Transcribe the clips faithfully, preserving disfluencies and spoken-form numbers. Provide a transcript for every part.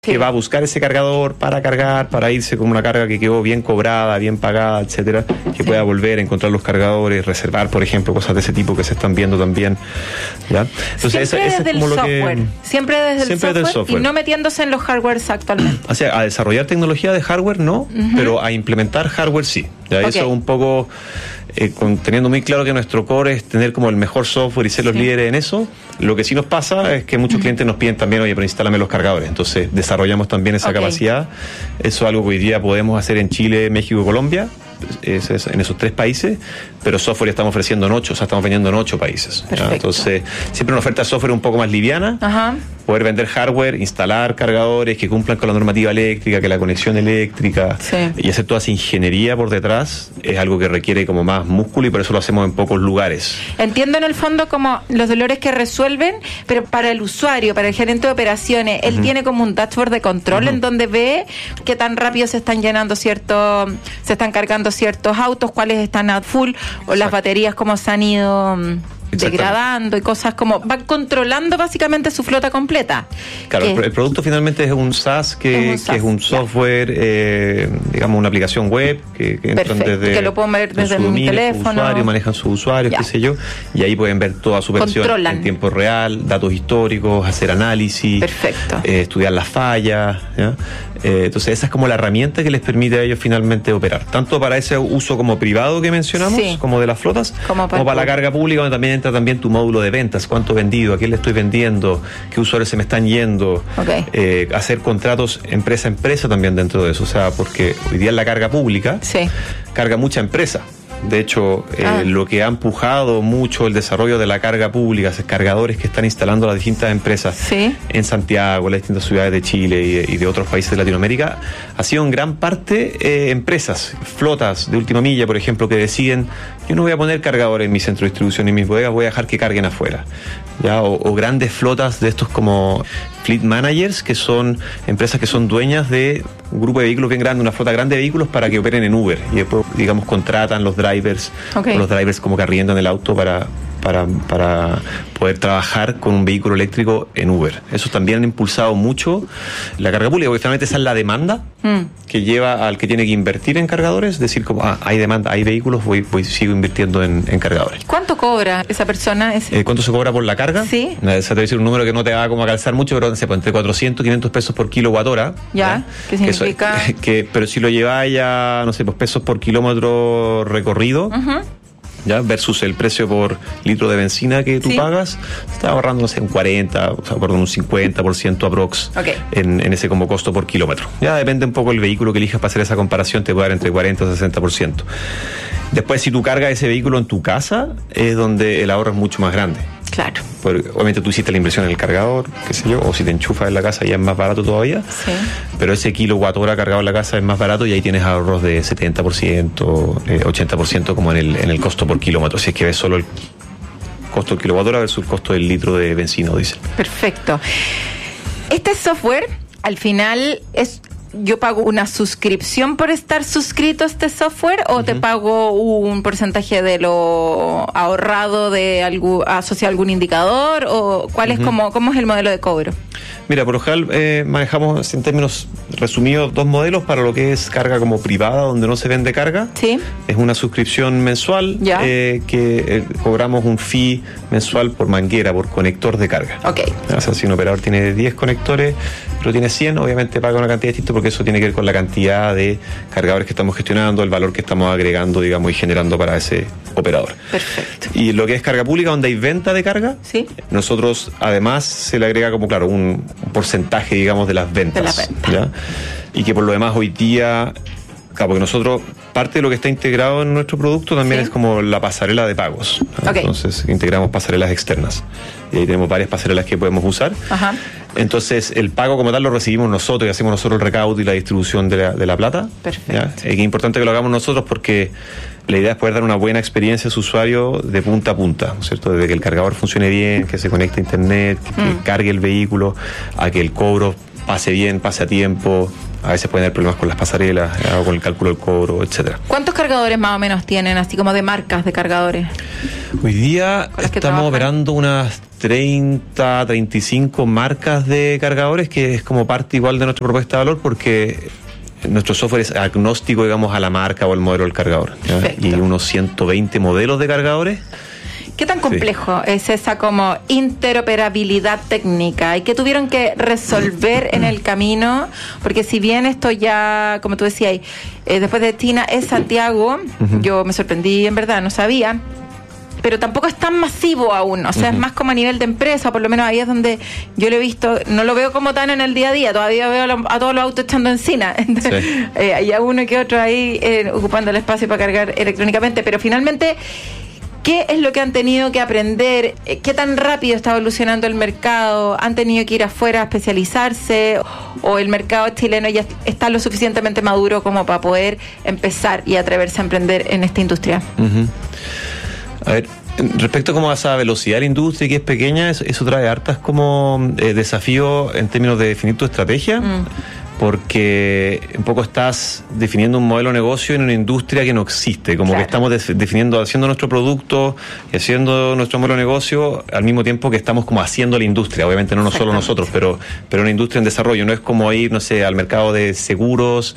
que va a buscar ese cargador para cargar, para irse con una carga que quedó bien cobrada, bien pagada, etcétera, que sí. pueda volver a encontrar los cargadores, reservar, por ejemplo, cosas de ese tipo que se están viendo también, ¿ya? Entonces, siempre ese, ese desde es como el software, lo que, siempre desde siempre el software, desde el software y no metiéndose en los hardwares actualmente. O sea, a desarrollar tecnología de hardware no, uh-huh. pero a implementar hardware sí. ¿Ya? Okay. Eso un poco eh, con, teniendo muy claro que nuestro core es tener como el mejor software y ser los sí. líderes en eso. Lo que sí nos pasa es que muchos uh-huh. clientes nos piden también, oye, pero instálame los cargadores. Entonces desarrollamos también esa okay. capacidad. Eso es algo que hoy día podemos hacer en Chile, México y Colombia. Es, es, en esos tres países, pero software ya estamos ofreciendo en ocho, o sea, estamos vendiendo en ocho países. Entonces, siempre una oferta de software un poco más liviana, ajá. poder vender hardware, instalar cargadores que cumplan con la normativa eléctrica, que la conexión eléctrica, sí. y hacer toda esa ingeniería por detrás es algo que requiere como más músculo y por eso lo hacemos en pocos lugares. Entiendo en el fondo como los dolores que resuelven, pero para el usuario, para el gerente de operaciones, él uh-huh. tiene como un dashboard de control uh-huh. en donde ve qué tan rápido se están llenando ciertos, se están cargando ciertos autos, cuáles están a full, o Exacto. las baterías cómo se han ido degradando y cosas como van controlando básicamente su flota completa. Claro, el, el producto finalmente es un SaaS que es un, SaaS, que es un software, eh, digamos una aplicación web que, que entran desde que lo pueden ver desde mi teléfono, usuario, manejan sus usuarios, ya. qué sé yo, y ahí pueden ver toda su versión Controlan. en tiempo real, datos históricos, hacer análisis, Perfecto. Eh, estudiar las fallas, ¿ya? Eh, entonces esa es como la herramienta que les permite a ellos finalmente operar, tanto para ese uso como privado que mencionamos, sí. como de las flotas, como para, como para la carga pública, donde también entra también tu módulo de ventas, cuánto he vendido, a quién le estoy vendiendo, qué usuarios se me están yendo, okay. eh, hacer contratos empresa a empresa también dentro de eso, o sea, porque hoy día en la carga pública sí. carga mucha empresa. De hecho, eh, ah. lo que ha empujado mucho el desarrollo de la carga pública, esos cargadores que están instalando las distintas empresas ¿Sí? en Santiago, en las distintas ciudades de Chile y de, y de otros países de Latinoamérica, ha sido en gran parte eh, empresas, flotas de última milla, por ejemplo, que deciden, yo no voy a poner cargadores en mi centro de distribución y mis bodegas, voy a dejar que carguen afuera. ¿Ya? O, o grandes flotas de estos como fleet managers, que son empresas que son dueñas de un grupo de vehículos bien grande, una flota grande de vehículos para que operen en Uber y después, digamos, contratan los drivers, okay. los drivers como que arriendan el auto para, para, para poder trabajar con un vehículo eléctrico en Uber. Eso también han impulsado mucho la carga pública, porque finalmente esa es la demanda mm. que lleva al que tiene que invertir en cargadores, decir como, ah, hay demanda, hay vehículos, voy, voy sigo invirtiendo en, en cargadores. ¿Cuánto cobra esa persona? Ese? Eh, ¿Cuánto se cobra por la carga? Sí. O sea, te voy a decir un número que no te va como a calzar mucho, pero no sé, pues, entre cuatrocientos y quinientos pesos por kilowatt hora. Ya, ¿qué significa? Que, que, pero si lo lleváis a, no sé, pues pesos por kilómetro recorrido, uh-huh. ¿ya? Versus el precio por litro de benzina que tú ¿Sí? pagas, está ahorrando, no sé, un cuarenta, o sea, perdón, un cincuenta por ciento aprox okay. en, en ese como costo por kilómetro. Ya depende un poco del vehículo que elijas para hacer esa comparación, te puede dar entre cuarenta y sesenta por ciento. Después, si tú cargas ese vehículo en tu casa, es donde el ahorro es mucho más grande. Claro. Porque obviamente tú hiciste la inversión en el cargador, qué sé yo, o si te enchufas en la casa ya es más barato todavía. Sí. Pero ese kilowatt hora cargado en la casa es más barato y ahí tienes ahorros de setenta por ciento, eh, ochenta por ciento como en el, en el costo por kilómetro. Si es que ves solo el costo del kilowatt hora versus el costo del litro de benzina o diésel. Perfecto. Este software, al final, es... ¿Yo pago una suscripción por estar suscrito a este software o uh-huh. te pago un porcentaje de lo ahorrado de algún, asociado a algún indicador? ¿O cuál uh-huh. es como, cómo es el modelo de cobro? Mira, por lo general eh, manejamos en términos resumidos dos modelos para lo que es carga como privada, donde no se vende carga. Sí. Es una suscripción mensual eh, que eh, cobramos un fee mensual por manguera, por conector de carga. Ok. O sea, si un operador tiene diez conectores, pero tiene cien, obviamente paga una cantidad distinta porque eso tiene que ver con la cantidad de cargadores que estamos gestionando, el valor que estamos agregando, digamos, y generando para ese operador. Perfecto. Y lo que es carga pública, donde hay venta de carga, ¿Sí? nosotros además se le agrega como, claro, un, un porcentaje, digamos, de las ventas. De la venta. ¿Ya? Y que por lo demás hoy día, claro, porque nosotros, parte de lo que está integrado en nuestro producto también ¿Sí? es como la pasarela de pagos. Okay. Entonces integramos pasarelas externas. Y ahí tenemos varias pasarelas que podemos usar. Ajá. Entonces el pago como tal lo recibimos nosotros y hacemos nosotros el recaudo y la distribución de la, de la plata. Perfecto. ¿Ya? Es importante que lo hagamos nosotros porque la idea es poder dar una buena experiencia a su usuario de punta a punta, ¿no es cierto? Desde que el cargador funcione bien, que se conecte a internet, que, mm. que cargue el vehículo, a que el cobro pase bien, pase a tiempo. A veces pueden haber problemas con las pasarelas, o con el cálculo del cobro, etcétera. ¿Cuántos cargadores más o menos tienen, así como de marcas de cargadores? Hoy día estamos operando unas treinta, treinta y cinco marcas de cargadores, que es como parte igual de nuestra propuesta de valor, porque nuestro software es agnóstico, digamos, a la marca o al modelo del cargador, ¿ya? Y unos ciento veinte modelos de cargadores. ¿Qué tan complejo sí. es esa como interoperabilidad técnica? ¿Y qué tuvieron que resolver en el camino? Porque si bien esto ya, como tú decías, eh, después de China es Santiago, uh-huh. yo me sorprendí, en verdad, no sabía, pero tampoco es tan masivo aún, o sea, uh-huh. es más como a nivel de empresa, por lo menos ahí es donde yo lo he visto, no lo veo como tan en el día a día, todavía veo a todos los autos echando encina, entonces, sí. eh, hay uno que otro ahí eh, ocupando el espacio para cargar electrónicamente, pero finalmente, ¿qué es lo que han tenido que aprender? ¿Qué tan rápido está evolucionando el mercado? ¿Han tenido que ir afuera a especializarse? ¿O el mercado chileno ya está lo suficientemente maduro como para poder empezar y atreverse a emprender en esta industria? Uh-huh. A ver, respecto como a esa velocidad de la industria que es pequeña, eso, eso trae hartas como eh, desafíos en términos de definir tu estrategia. Mm. Porque un poco estás definiendo un modelo de negocio en una industria que no existe, como claro. que estamos de- definiendo, haciendo nuestro producto y haciendo nuestro modelo de negocio al mismo tiempo que estamos como haciendo la industria, obviamente no, no solo nosotros, pero, pero una industria en desarrollo, no es como ir, no sé, al mercado de seguros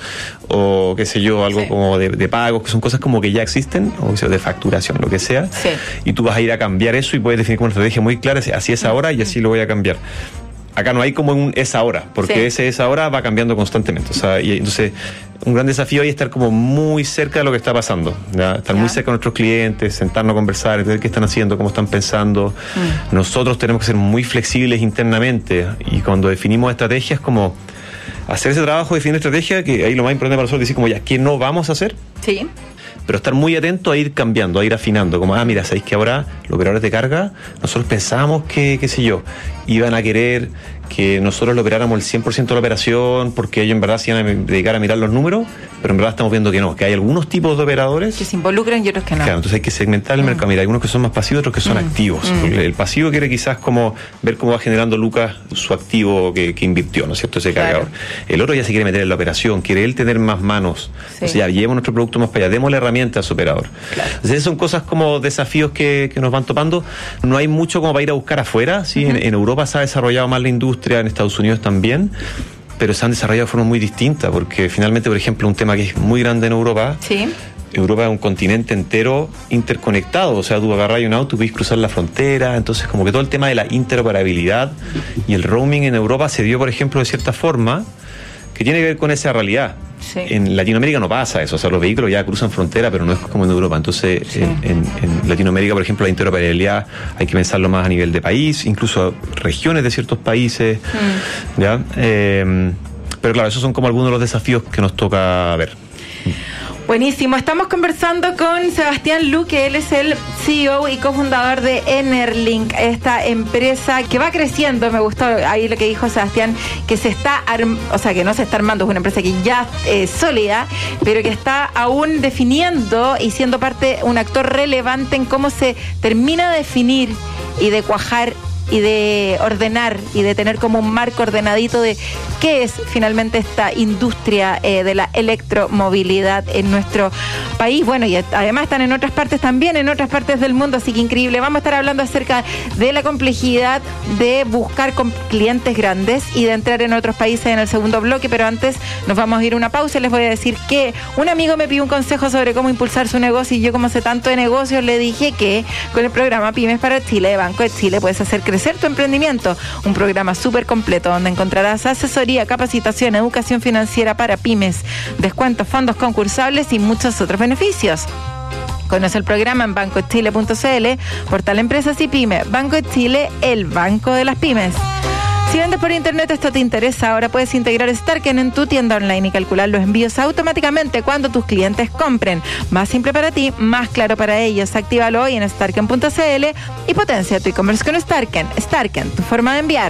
o qué sé yo, algo sí. como de, de pagos, que son cosas como que ya existen, o sea, de facturación, lo que sea, sí. y tú vas a ir a cambiar eso y puedes definir como una estrategia muy clara, así es ahora y así lo voy a cambiar. Acá no hay como un es ahora, porque sí. ese es ahora va cambiando constantemente. O sea, y entonces un gran desafío ahí es estar como muy cerca de lo que está pasando, ¿ya? Estar ya. muy cerca de nuestros clientes, sentarnos a conversar, entender qué están haciendo, cómo están pensando. Mm. Nosotros tenemos que ser muy flexibles internamente y cuando definimos estrategias como hacer ese trabajo de definir estrategia, que ahí lo más importante para nosotros es decir como ya, ¿qué no vamos a hacer? Sí. Pero estar muy atento a ir cambiando, a ir afinando, como, ah, mira, sabéis que ahora los operadores de carga, nosotros pensábamos que, qué sé yo, iban a querer que nosotros lo operáramos el cien por ciento de la operación, porque ellos en verdad se iban a dedicar a mirar los números, pero en verdad estamos viendo que no, que hay algunos tipos de operadores que se involucran y otros que no. Claro, entonces hay que segmentar el mm. mercado. Mira, hay algunos que son más pasivos, otros que son mm. activos. Mm. El pasivo quiere quizás como ver cómo va generando Lucas su activo que, que invirtió, ¿no es cierto? Ese claro. cargador. El otro ya se quiere meter en la operación, quiere él tener más manos. Sí. O sea, ya llevemos nuestro producto más para allá, demos la herramienta a su operador. Claro. Entonces son cosas como desafíos que, que nos van topando. No hay mucho como para ir a buscar afuera, ¿sí? Uh-huh. En, en Europa se ha desarrollado más la industria, en Estados Unidos también, pero se han desarrollado de forma muy distinta, porque finalmente, por ejemplo, un tema que es muy grande en Europa, sí. Europa es un continente entero interconectado, o sea, tú agarras un auto y puedes cruzar la frontera, entonces como que todo el tema de la interoperabilidad y el roaming en Europa se dio, por ejemplo, de cierta forma, que tiene que ver con esa realidad. Sí. En Latinoamérica no pasa eso, o sea, los vehículos ya cruzan frontera, pero no es como en Europa. Entonces, sí. en, en, en Latinoamérica, por ejemplo, la interoperabilidad hay que pensarlo más a nivel de país, incluso regiones de ciertos países, mm. ¿ya? Eh, pero claro, esos son como algunos de los desafíos que nos toca ver. Buenísimo, estamos conversando con Sebastián Lu, que él es el C E O y cofundador de Enerlink, esta empresa que va creciendo. Me gustó ahí lo que dijo Sebastián, que se está arm- o sea, que no se está armando, es una empresa que ya es sólida, pero que está aún definiendo y siendo parte, un actor relevante en cómo se termina de definir y de cuajar y de ordenar y de tener como un marco ordenadito de qué es finalmente esta industria eh, de la electromovilidad en nuestro país. Bueno, y además están en otras partes también, en otras partes del mundo, así que increíble. Vamos a estar hablando acerca de la complejidad de buscar con clientes grandes y de entrar en otros países en el segundo bloque, pero antes nos vamos a ir a una pausa y les voy a decir que un amigo me pidió un consejo sobre cómo impulsar su negocio y yo, como sé tanto de negocios, le dije que con el programa Pymes para Chile de Banco de Chile puedes hacer crecer tu emprendimiento, un programa súper completo donde encontrarás asesoría, capacitación, educación financiera para pymes, descuentos, fondos concursables y muchos otros beneficios. Conoce el programa en banco de chile punto c l, portal Empresas y Pymes. Banco de Chile, el banco de las pymes. Si vendes por internet, esto te interesa. Ahora puedes integrar Starken en tu tienda online y calcular los envíos automáticamente cuando tus clientes compren. Más simple para ti, más claro para ellos. Actívalo hoy en starken punto c l y potencia tu e-commerce con Starken. Starken, tu forma de enviar.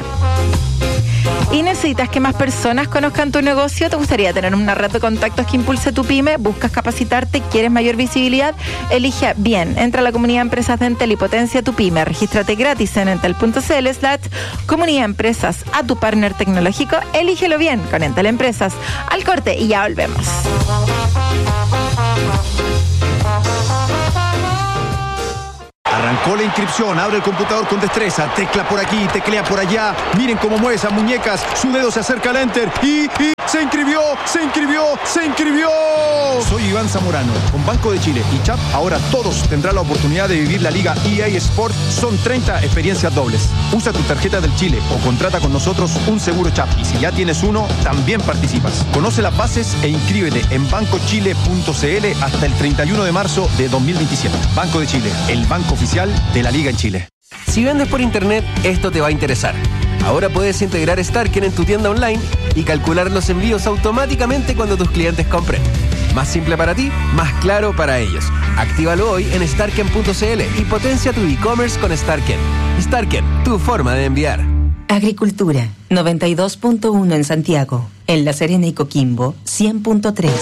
¿Y necesitas que más personas conozcan tu negocio? ¿Te gustaría tener una red de contactos que impulse tu pyme? ¿Buscas capacitarte? ¿Quieres mayor visibilidad? Elige bien. Entra a la comunidad de empresas de Entel y potencia tu pyme. Regístrate gratis en entel punto c l slash comunidad empresas. A tu partner tecnológico, elígelo bien con Entel Empresas. Al corte y ya volvemos. Arrancó la inscripción, abre el computador con destreza, tecla por aquí, teclea por allá. Miren cómo mueve esas muñecas, su dedo se acerca al enter y, y se inscribió, se inscribió, se inscribió. Soy Iván Zamorano, con Banco de Chile y Chap, ahora todos tendrán la oportunidad de vivir la Liga E A Sport. Son treinta experiencias dobles. Usa tu tarjeta del Chile o contrata con nosotros un seguro Chap. Y si ya tienes uno, también participas. Conoce las bases e inscríbete en banco chile punto c l hasta el treinta y uno de marzo de dos mil veintisiete. Banco de Chile, el banco oficial de la Liga en Chile. Si vendes por internet, esto te va a interesar. Ahora puedes integrar Starken en tu tienda online y calcular los envíos automáticamente cuando tus clientes compren. Más simple para ti, más claro para ellos. Actívalo hoy en starken punto c l y potencia tu e-commerce con Starken. Starken, tu forma de enviar. Agricultura, noventa y dos punto uno en Santiago. En La Serena y Coquimbo, cien punto tres.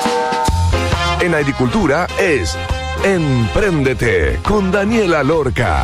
En Agricultura es Empréndete con Daniela Lorca.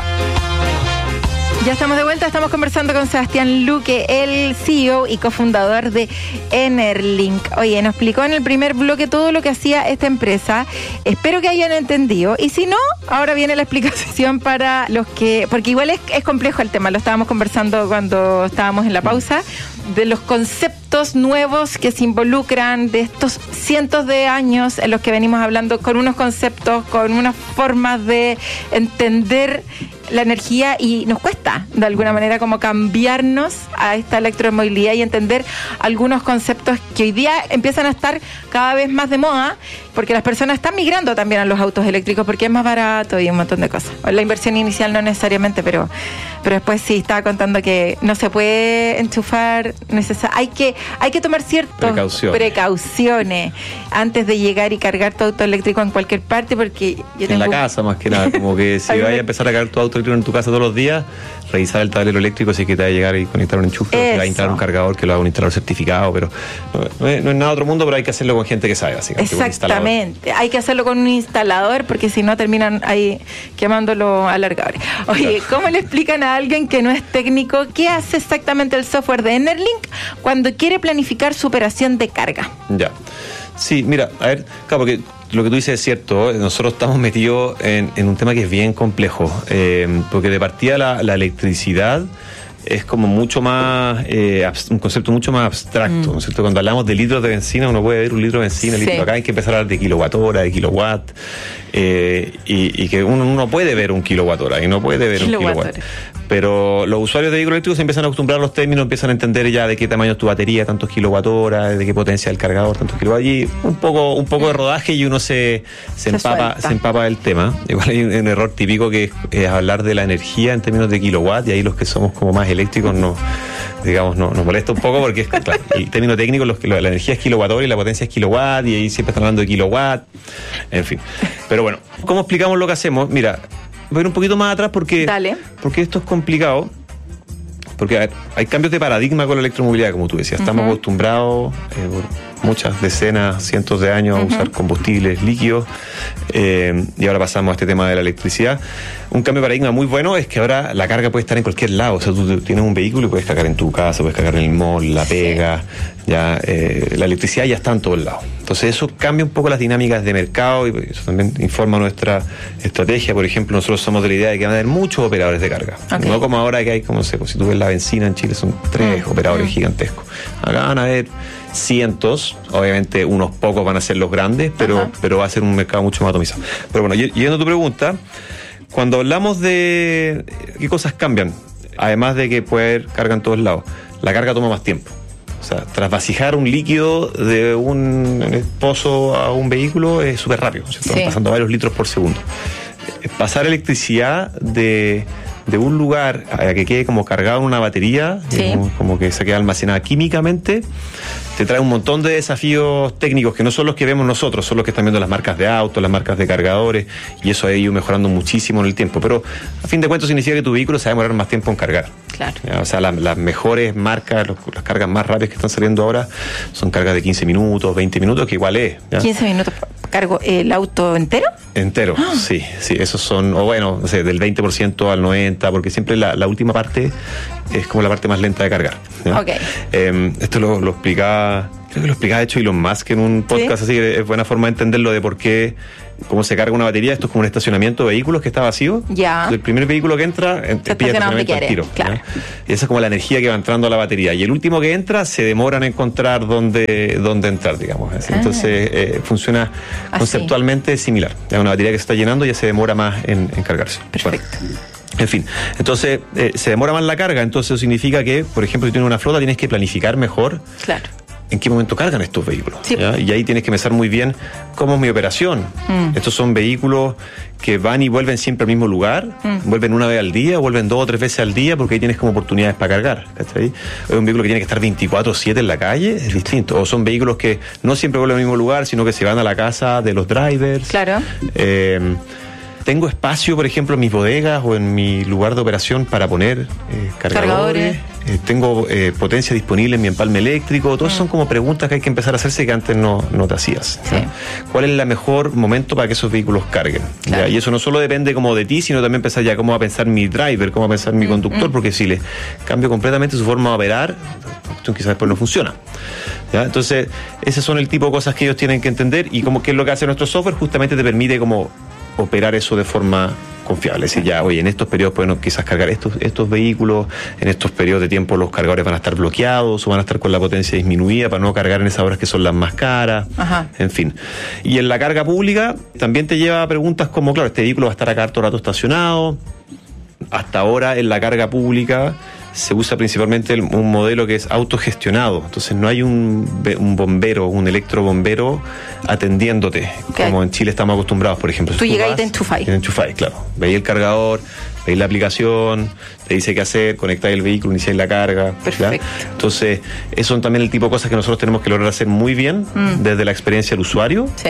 Ya estamos de vuelta, estamos conversando con Sebastián Luque, el C E O y cofundador de Enerlink. Oye, nos explicó en el primer bloque todo lo que hacía esta empresa. Espero que hayan entendido. Y si no, ahora viene la explicación para los que... Porque igual es, es complejo el tema, lo estábamos conversando cuando estábamos en la pausa, de los conceptos nuevos que se involucran de estos cientos de años en los que venimos hablando, con unos conceptos, con unas formas de entender la energía, y nos cuesta de alguna manera como cambiarnos a esta electromovilidad y entender algunos conceptos que hoy día empiezan a estar cada vez más de moda, porque las personas están migrando también a los autos eléctricos porque es más barato y un montón de cosas. La inversión inicial no necesariamente, pero pero después sí estaba contando que no se puede enchufar necesar hay que hay que tomar ciertas precauciones. precauciones antes de llegar y cargar tu auto eléctrico en cualquier parte, porque yo tengo... En la casa más que nada, como que si vayas a empezar a cargar tu auto en tu casa todos los días, revisar el tablero eléctrico si es que te va a llegar y conectar un enchufe, que va a instalar un cargador, que lo haga un instalador certificado, pero no, no, es, no es nada otro mundo, pero hay que hacerlo con gente que sabe, básicamente. Exactamente, hay que hacerlo con un instalador, porque si no terminan ahí quemando los alargadores. Oye, ¿cómo le explican a alguien que no es técnico qué hace exactamente el software de Enerlink cuando quiere planificar su operación de carga? Ya, sí, mira, a ver, claro, porque lo que tú dices es cierto, nosotros estamos metidos en, en un tema que es bien complejo, eh, porque de partida la, la electricidad es como mucho más, eh, un concepto mucho más abstracto, mm. ¿no es cierto? Cuando hablamos de litros de benzina, uno puede ver un litro de benzina, sí. litro, acá hay que empezar a hablar de kilowatt hora, de kilowatt, eh, y, y que uno no puede ver un kilowatt hora, y no puede ver kilowatt un kilowatt. Pero los usuarios de vehículos eléctricos se empiezan a acostumbrar a los términos, empiezan a entender ya de qué tamaño es tu batería, tantos kilowatt hora, de qué potencia el cargador, tantos kilowatt, y un poco, un poco de rodaje y uno se, se, se empapa, se empapa del tema. Igual hay un, un error típico que es, es hablar de la energía en términos de kilowatt, y ahí los que somos como más eléctricos no, digamos, no, nos molesta un poco porque es, claro, el término técnico, los, la energía es kilowatt hora y la potencia es kilowatt, y ahí siempre están hablando de kilowatt, en fin. Pero bueno, ¿cómo explicamos lo que hacemos? Mira, voy a ir un poquito más atrás porque, Dale. porque esto es complicado. Porque a ver, hay cambios de paradigma con la electromovilidad, como tú decías. Estamos uh-huh. acostumbrados eh, por muchas decenas, cientos de años uh-huh. a usar combustibles líquidos, eh, y ahora pasamos a este tema de la electricidad. Un cambio de paradigma muy bueno es que ahora la carga puede estar en cualquier lado. O sea, tú tienes un vehículo y puedes cargar en tu casa, puedes cargar en el mall, la pega, sí. ya eh, la electricidad ya está en todos lados. Entonces eso cambia un poco las dinámicas de mercado, y eso también informa nuestra estrategia. Por ejemplo, nosotros somos de la idea de que van a haber muchos operadores de carga. Okay. No como ahora que hay, como sé, si tú ves la benzina en Chile, son tres mm. operadores mm. gigantescos. Acá van a haber cientos, obviamente unos pocos van a ser los grandes, pero, uh-huh. pero va a ser un mercado mucho más atomizado. Pero bueno, yendo a tu pregunta, cuando hablamos de qué cosas cambian, además de que puede haber carga en todos lados, la carga toma más tiempo. O sea, trasvasijar un líquido de un pozo a un vehículo es súper rápido, ¿cierto? Sí. Pasando varios litros por segundo. Pasar electricidad de, de un lugar a que quede como cargado en una batería, sí. como, como que se quede almacenada químicamente, te trae un montón de desafíos técnicos que no son los que vemos nosotros, son los que están viendo las marcas de autos, las marcas de cargadores, y eso ha ido mejorando muchísimo en el tiempo. Pero a fin de cuentas significa que tu vehículo se va a demorar más tiempo en cargar. Claro. O sea, la, las mejores marcas, los, las cargas más rápidas que están saliendo ahora son cargas de quince minutos, veinte minutos, que igual es. ¿ya? quince minutos, ¿cargo el auto entero? Entero, ¡ah! sí, sí, esos son, o bueno, no sé, del veinte por ciento al noventa por ciento, porque siempre la, la última parte es como la parte más lenta de cargar. ¿ya? Okay. Eh, esto lo, lo explicaba, creo creo que lo explicaba de hecho Elon Musk en un podcast, ¿sí? Así que es buena forma de entenderlo de por qué, cómo se carga una batería. Esto es como un estacionamiento de vehículos que está vacío. Ya. El primer vehículo que entra, se estaciona donde quiere, tiro, claro. Y esa es como la energía que va entrando a la batería. Y el último que entra se demora en encontrar dónde, dónde entrar, digamos. Así. Ah. Entonces eh, funciona Así. conceptualmente similar. Es una batería que se está llenando y ya se demora más en, en cargarse. Perfecto. Bueno. En fin, entonces eh, se demora más la carga, entonces eso significa que, por ejemplo, si tienes una flota, tienes que planificar mejor claro. en qué momento cargan estos vehículos. Sí. Y ahí tienes que pensar muy bien cómo es mi operación. Mm. Estos son vehículos que van y vuelven siempre al mismo lugar, mm. vuelven una vez al día, vuelven dos o tres veces al día, porque ahí tienes como oportunidades para cargar. ¿Cachai? Es un vehículo que tiene que estar veinticuatro siete en la calle, es distinto. O son vehículos que no siempre vuelven al mismo lugar, sino que se van a la casa de los drivers. Claro. Eh, Tengo espacio, por ejemplo, en mis bodegas o en mi lugar de operación para poner eh, cargadores. cargadores. Eh, tengo eh, potencia disponible en mi empalme eléctrico. Todas mm. son como preguntas que hay que empezar a hacerse que antes no, no te hacías. Sí. ¿Cuál es el mejor momento para que esos vehículos carguen? Claro. ¿Ya? Y eso no solo depende como de ti, sino también pensar ya cómo va a pensar mi driver, cómo va a pensar mi mm, conductor, mm. porque si le cambio completamente su forma de operar, quizás después no funciona. ¿Ya? Entonces, esos son el tipo de cosas que ellos tienen que entender y como qué es lo que hace nuestro software, justamente te permite como operar eso de forma confiable. Es decir, ya, oye, en estos periodos pueden quizás cargar estos, estos vehículos, en estos periodos de tiempo los cargadores van a estar bloqueados o van a estar con la potencia disminuida para no cargar en esas horas que son las más caras. Ajá. En fin. Y en la carga pública también te lleva a preguntas como, claro, este vehículo va a estar acá harto rato estacionado. Hasta ahora en la carga pública se usa principalmente un modelo que es autogestionado. Entonces no hay un, un bombero, un electrobombero atendiéndote, okay. como en Chile estamos acostumbrados, por ejemplo. Tú, tú llegas y te enchufáis. Te enchufáis, claro. Veis el cargador, veis la aplicación, te dice qué hacer, conectáis el vehículo, iniciáis la carga. Perfecto. ¿Ya? Entonces, esos son también el tipo de cosas que nosotros tenemos que lograr hacer muy bien mm. desde la experiencia del usuario. Sí.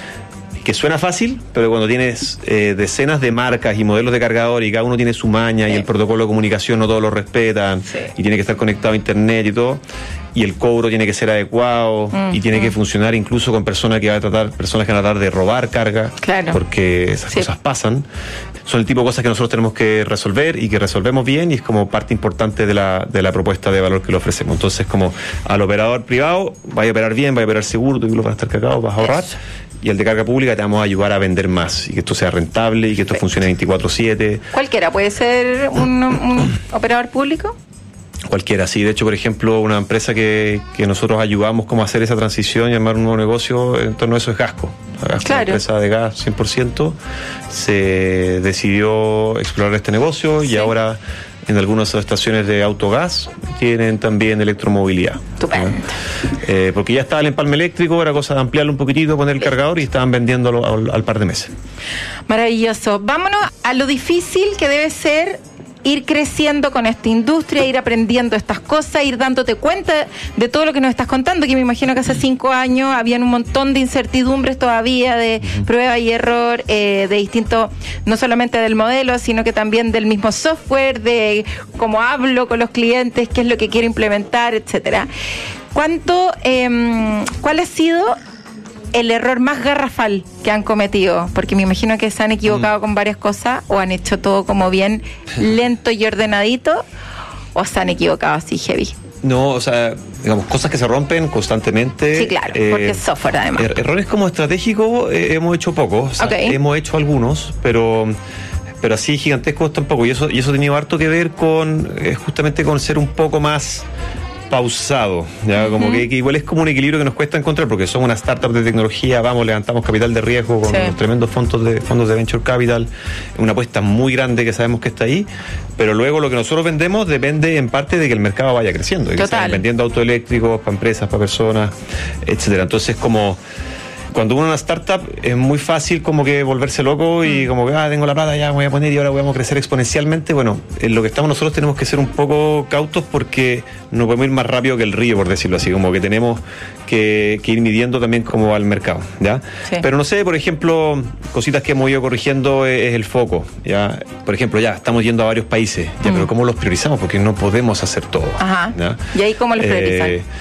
Que suena fácil, pero cuando tienes eh, decenas de marcas y modelos de cargador y cada uno tiene su maña sí. y el protocolo de comunicación no todos lo respetan sí. y tiene que estar conectado a internet y todo, y el cobro tiene que ser adecuado mm, y tiene mm. que funcionar incluso con personas que van a tratar, personas que van a tratar de robar carga, claro. porque esas sí. cosas pasan. Son el tipo de cosas que nosotros tenemos que resolver y que resolvemos bien y es como parte importante de la, de la propuesta de valor que le ofrecemos. Entonces, como al operador privado, vaya a operar bien, vaya a operar seguro, tú vas a estar cargado, vas a ahorrar. Eso. Y el de carga pública te vamos a ayudar a vender más y que esto sea rentable y que esto funcione veinticuatro siete. ¿Cualquiera puede ser un, un operador público? Cualquiera, sí. De hecho, por ejemplo, una empresa que, que nosotros ayudamos como a hacer esa transición y armar un nuevo negocio en torno a eso es Gasco. Gasco, claro. Una empresa de gas cien por ciento, se decidió explorar este negocio sí. y ahora en algunas estaciones de autogas tienen también electromovilidad. Estupendo. Eh, porque ya estaba el empalme eléctrico, era cosa de ampliarlo un poquitito, poner el cargador y estaban vendiéndolo al, al par de meses. Maravilloso. Vámonos a lo difícil que debe ser ir creciendo con esta industria, ir aprendiendo estas cosas, ir dándote cuenta de todo lo que nos estás contando, que me imagino que hace cinco años habían un montón de incertidumbres todavía, de uh-huh. prueba y error, eh, de distinto, no solamente del modelo, sino que también del mismo software, de cómo hablo con los clientes, qué es lo que quiero implementar, etcétera. ¿Cuánto, eh, cuál ha sido el error más garrafal que han cometido? Porque me imagino que se han equivocado mm. con varias cosas, o han hecho todo como bien lento y ordenadito, o se han equivocado así heavy. No, o sea, digamos, cosas que se rompen constantemente. Sí, claro, eh, porque es software además. Er- errores como estratégicos eh, hemos hecho pocos, o sea, okay. hemos hecho algunos, pero pero así gigantescos tampoco, y eso, y eso ha tenido harto que ver con eh, justamente con ser un poco más pausado, ya como uh-huh. que, que igual es como un equilibrio que nos cuesta encontrar porque somos una startup de tecnología, vamos, levantamos capital de riesgo con sí. unos tremendos fondos de fondos de venture capital, una apuesta muy grande que sabemos que está ahí, pero luego lo que nosotros vendemos depende en parte de que el mercado vaya creciendo, y que están vendiendo autos eléctricos para empresas, para personas, etcétera. Entonces, como cuando uno es una startup es muy fácil como que volverse loco y como que, ah, tengo la plata, ya me voy a poner y ahora vamos a crecer exponencialmente. Bueno, en lo que estamos nosotros tenemos que ser un poco cautos porque no podemos ir más rápido que el río, por decirlo así, como que tenemos que, que ir midiendo también cómo va el mercado, ¿ya? Sí. Pero no sé, por ejemplo, cositas que hemos ido corrigiendo es, es el foco, ¿ya? Por ejemplo, ya estamos yendo a varios países, ¿ya? Mm. Pero ¿cómo los priorizamos? Porque no podemos hacer todo. Ajá. ¿Ya? ¿Y ahí cómo los priorizan? Eh,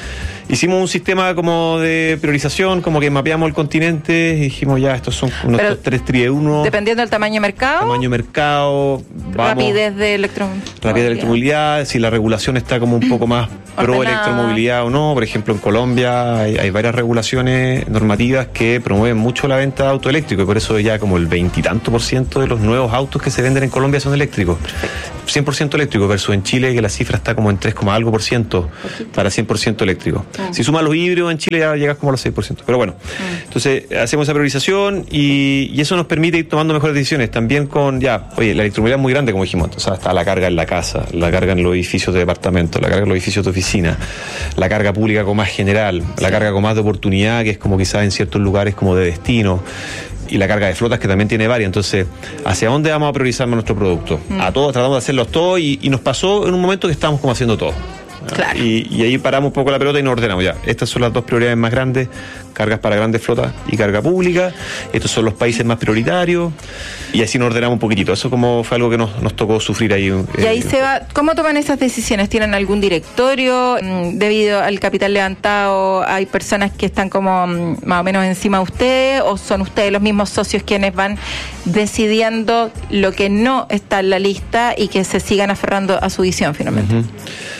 hicimos un sistema como de priorización, como que mapeamos el continente y dijimos ya, estos son nuestros Pero, tres tri uno. Dependiendo del tamaño de mercado. Tamaño de mercado. Vamos, rapidez de electromovilidad. Rapidez de electromovilidad, si la regulación está como un poco más pro electromovilidad o no. Por ejemplo, en Colombia hay, hay varias regulaciones normativas que promueven mucho la venta de auto eléctrico y por eso ya como el veintitanto por ciento de los nuevos autos que se venden en Colombia son eléctricos. cien por ciento eléctrico versus en Chile que la cifra está como en tres, algo por ciento para cien por ciento eléctrico. Mm. Si sumas los híbridos en Chile ya llegas como a los seis por ciento. Pero bueno, mm. entonces hacemos esa priorización y, y eso nos permite ir tomando mejores decisiones. También con, ya, oye, la electromovilidad es muy grande, como dijimos. O sea, está la carga en la casa, la carga en los edificios de departamento, la carga en los edificios de oficina, la carga pública como más general, sí. La carga con más de oportunidad, que es como quizás en ciertos lugares como de destino. Y la carga de flotas que también tiene varias. Entonces, ¿hacia dónde vamos a priorizar nuestro producto? Mm. A todos, tratamos de hacerlos todos y, y nos pasó en un momento que estábamos como haciendo todo. Claro. Y, y ahí paramos un poco la pelota y nos ordenamos ya. Estas son las dos prioridades más grandes, cargas para grandes flotas y carga pública. Estos son los países más prioritarios y así nos ordenamos un poquitito. Eso como fue algo que nos, nos tocó sufrir ahí. Y ahí eh, se va, ¿cómo toman esas decisiones? ¿Tienen algún directorio? Debido al capital levantado, ¿hay personas que están como más o menos encima de ustedes o son ustedes los mismos socios quienes van decidiendo lo que no está en la lista y que se sigan aferrando a su visión finalmente? Uh-huh.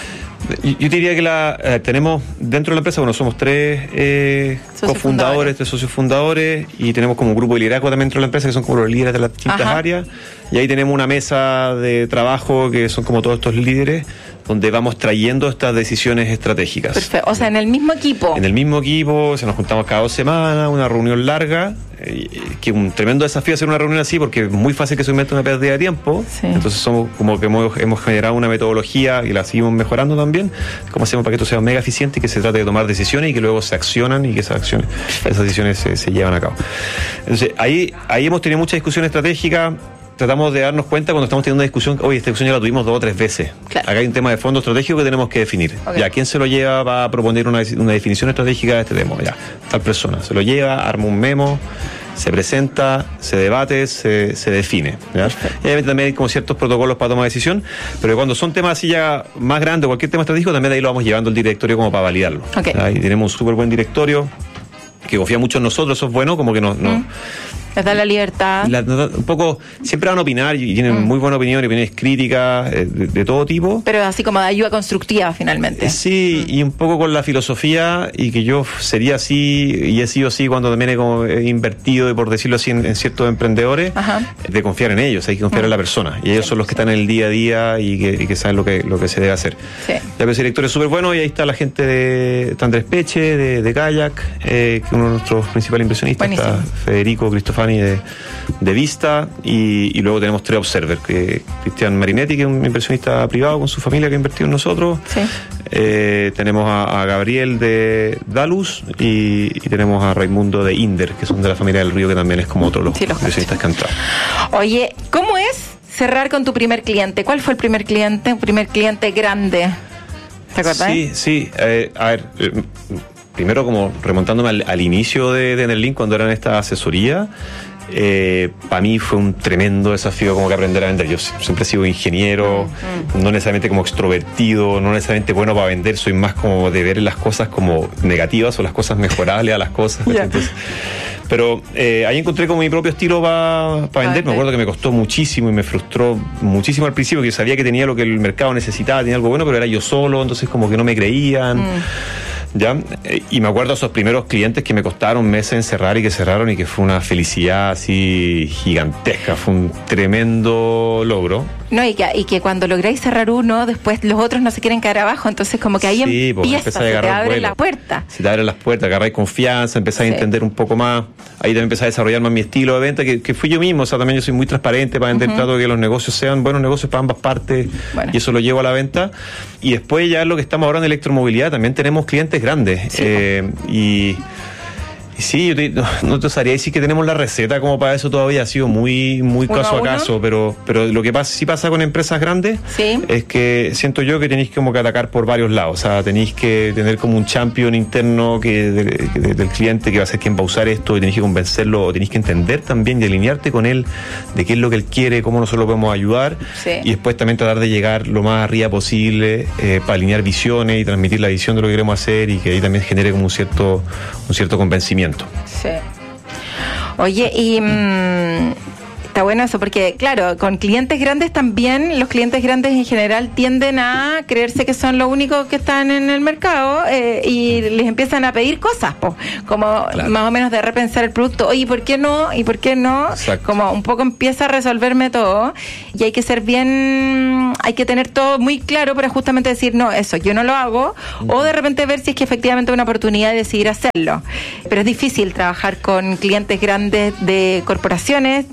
Yo diría que la eh, tenemos dentro de la empresa, bueno, somos tres eh, cofundadores, tres socios fundadores y tenemos como un grupo de liderazgo también dentro de la empresa que son como los líderes de las distintas Ajá. áreas y ahí tenemos una mesa de trabajo que son como todos estos líderes donde vamos trayendo estas decisiones estratégicas. Perfecto, o sea, en el mismo equipo. En el mismo equipo, se nos juntamos cada dos semanas, una reunión larga, eh, que es un tremendo desafío hacer una reunión así porque es muy fácil que se invente una pérdida de tiempo, sí. Entonces somos como que hemos, hemos generado una metodología y la seguimos mejorando también, cómo hacemos para que esto sea mega eficiente y que se trate de tomar decisiones y que luego se accionan y que esas acciones, esas decisiones se, se llevan a cabo. Entonces, ahí, ahí hemos tenido mucha discusión estratégica. Tratamos de darnos cuenta cuando estamos teniendo una discusión, oye, esta discusión ya la tuvimos dos o tres veces. Claro. Acá hay un tema de fondo estratégico que tenemos que definir. Okay. Ya, ¿quién se lo lleva? Va a proponer una, una definición estratégica de este tema. Ya, tal persona se lo lleva, arma un memo, se presenta, se debate, se, se define. ¿Ya? Y obviamente también hay como ciertos protocolos para tomar decisión, pero cuando son temas así ya más grandes, cualquier tema estratégico, también de ahí lo vamos llevando al directorio como para validarlo. Okay. Y tenemos un súper buen directorio que confía mucho en nosotros, eso es bueno, como que nos... Mm. nos Les da la libertad. La, un poco, siempre van a opinar y tienen mm. muy buena opinión y opiniones críticas eh, de, de todo tipo. Pero así como de ayuda constructiva finalmente. Eh, sí, mm. y un poco con la filosofía y que yo sería así y he sido así cuando también he, como, he invertido, y por decirlo así, en, en ciertos emprendedores, Ajá. de confiar en ellos, hay que confiar mm. en la persona. Y ellos sí, son los que sí. están en el día a día y que, y que saben lo que, lo que se debe hacer. Sí. La P S directorio es súper bueno y ahí está la gente de Andrés Peche, de, de Kayak, eh, que es uno de nuestros principales inversionistas. Buenísimo. Está Federico Cristofani de de Vista y, y luego tenemos tres Observer, que Cristian Marinetti, que es un inversionista privado con su familia que ha invertido en nosotros. Sí. Eh, tenemos a, a Gabriel de Dalus y, y tenemos a Raimundo de Inder, que son de la familia del Río, que también es como otro de los sí, inversionistas que han entrado. Oye, ¿cómo es cerrar con tu primer cliente? ¿Cuál fue el primer cliente? Un primer cliente grande. ¿Te acuerdas? Sí, sí. Eh, a ver, eh, primero como remontándome al, al inicio de, de Enerlink, cuando era en esta asesoría, Eh, para mí fue un tremendo desafío como que aprender a vender. Yo siempre he sido ingeniero, mm. no necesariamente como extrovertido, no necesariamente bueno para vender, soy más como de ver las cosas como negativas o las cosas mejorables a las cosas. Yeah. Entonces, pero eh, ahí encontré como mi propio estilo para pa vender. Me acuerdo que me costó muchísimo y me frustró muchísimo al principio, que yo sabía que tenía lo que el mercado necesitaba, tenía algo bueno, pero era yo solo, entonces como que no me creían. Mm. ¿Ya? Y me acuerdo de esos primeros clientes que me costaron meses en cerrar y que cerraron y que fue una felicidad así gigantesca, fue un tremendo logro. No, y que, y que cuando lográis cerrar uno, después los otros no se quieren quedar abajo, entonces como que ahí sí, empieza, se te abre la puerta. Se te abren las puertas, agarráis confianza, empezás sí. a entender un poco más, ahí también empezás a desarrollar más mi estilo de venta, que, que fui yo mismo, o sea, también yo soy muy transparente para vender, uh-huh. trato de que los negocios sean buenos negocios para ambas partes, bueno. y eso lo llevo a la venta. Y después ya lo que estamos ahora en electromovilidad, también tenemos clientes grandes, sí. eh, y... Sí, yo te, no, no te sabría decir que tenemos la receta como para eso todavía, ha sido muy muy caso a, a caso, pero pero lo que pasa sí pasa con empresas grandes, ¿sí? Es que siento yo que tenéis como que atacar por varios lados, o sea, tenéis que tener como un champion interno que de, de, del cliente que va a ser quien va a usar esto, y tenéis que convencerlo, o tenéis que entender también y alinearte con él de qué es lo que él quiere, cómo nosotros lo podemos ayudar, sí. Y después también tratar de llegar lo más arriba posible eh, para alinear visiones y transmitir la visión de lo que queremos hacer, y que ahí también genere como un cierto un cierto convencimiento. Sí. Oye, y mmm, está bueno eso, porque claro, con clientes grandes también, los clientes grandes en general tienden a creerse que son los únicos que están en el mercado eh, y les empiezan a pedir cosas, po, como claro. Más o menos de repensar el producto. Oye, ¿por qué no? ¿Y por qué no? Exacto. Como un poco empieza a resolverme todo, y hay que ser bien, hay que tener todo muy claro para justamente decir, no, eso yo no lo hago, uh-huh. O de repente ver si es que efectivamente hay una oportunidad de decidir hacerlo. Pero es difícil trabajar con clientes grandes de corporaciones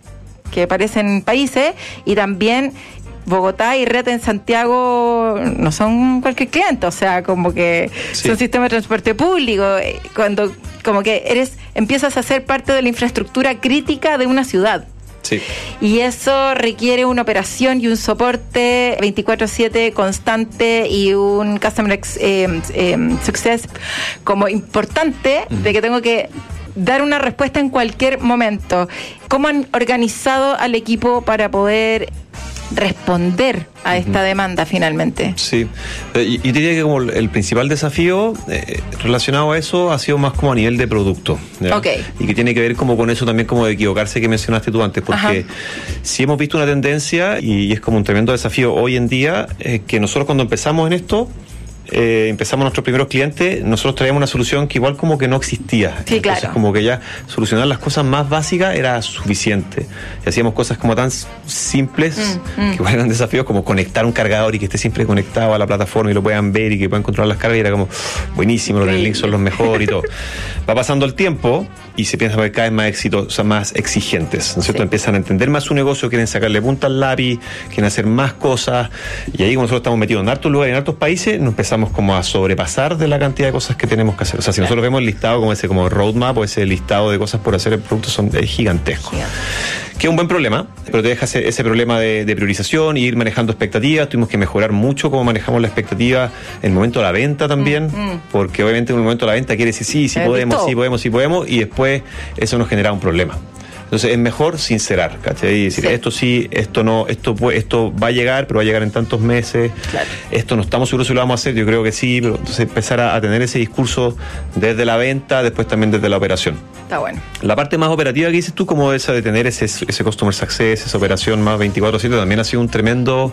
que parecen países, y también Bogotá y Red en Santiago no son cualquier cliente, o sea, como que sí. Son sistemas de transporte público, cuando como que eres empiezas a ser parte de la infraestructura crítica de una ciudad. Sí. Y eso requiere una operación y un soporte veinticuatro siete constante y un customer ex, eh, eh, success como importante, uh-huh. De que tengo que dar una respuesta en cualquier momento. ¿Cómo han organizado al equipo para poder responder a esta uh-huh. demanda finalmente? Sí, y, y diría que como el principal desafío eh, relacionado a eso ha sido más como a nivel de producto, ¿ya? Okay. Y que tiene que ver como con eso también, como de equivocarse que mencionaste tú antes, porque sí hemos visto una tendencia, y, y es como un tremendo desafío hoy en día, eh, que nosotros cuando empezamos en esto, Eh, empezamos nuestros primeros clientes, nosotros traíamos una solución que igual como que no existía. Sí, entonces claro. Como que ya solucionar las cosas más básicas era suficiente. Y hacíamos cosas como tan simples, mm, mm. que igual eran desafíos, como conectar un cargador y que esté siempre conectado a la plataforma y lo puedan ver y que puedan controlar las cargas, y era como buenísimo, los links son los mejores y todo. Va pasando el tiempo y se piensa que cada vez más éxitos, o sea, más exigentes, ¿no es cierto? Sí. Empiezan a entender más su negocio, quieren sacarle punta al lápiz, quieren hacer más cosas, y ahí como nosotros estamos metidos en hartos lugares, en hartos países, nos empezamos como a sobrepasar de la cantidad de cosas que tenemos que hacer. O sea, si nosotros vemos el listado como ese como roadmap o ese listado de cosas por hacer, el producto son, es gigantesco. Yeah. Que es un buen problema, pero te deja ese, ese problema de, de priorización y ir manejando expectativas. Tuvimos que mejorar mucho cómo manejamos la expectativa en el momento de la venta también, mm, mm. porque obviamente en el momento de la venta quiere decir sí, sí podemos, sí podemos, sí podemos, y después eso nos genera un problema. Entonces es mejor sincerar, ¿cachai? Y decir, sí. esto sí, esto no, esto esto va a llegar, pero va a llegar en tantos meses. Claro. Esto no estamos seguros si lo vamos a hacer, yo creo que sí, pero entonces empezar a, a tener ese discurso desde la venta, después también desde la operación. Está bueno. La parte más operativa que dices tú, como esa de tener ese, ese customer success, esa operación más veinticuatro siete, también ha sido un tremendo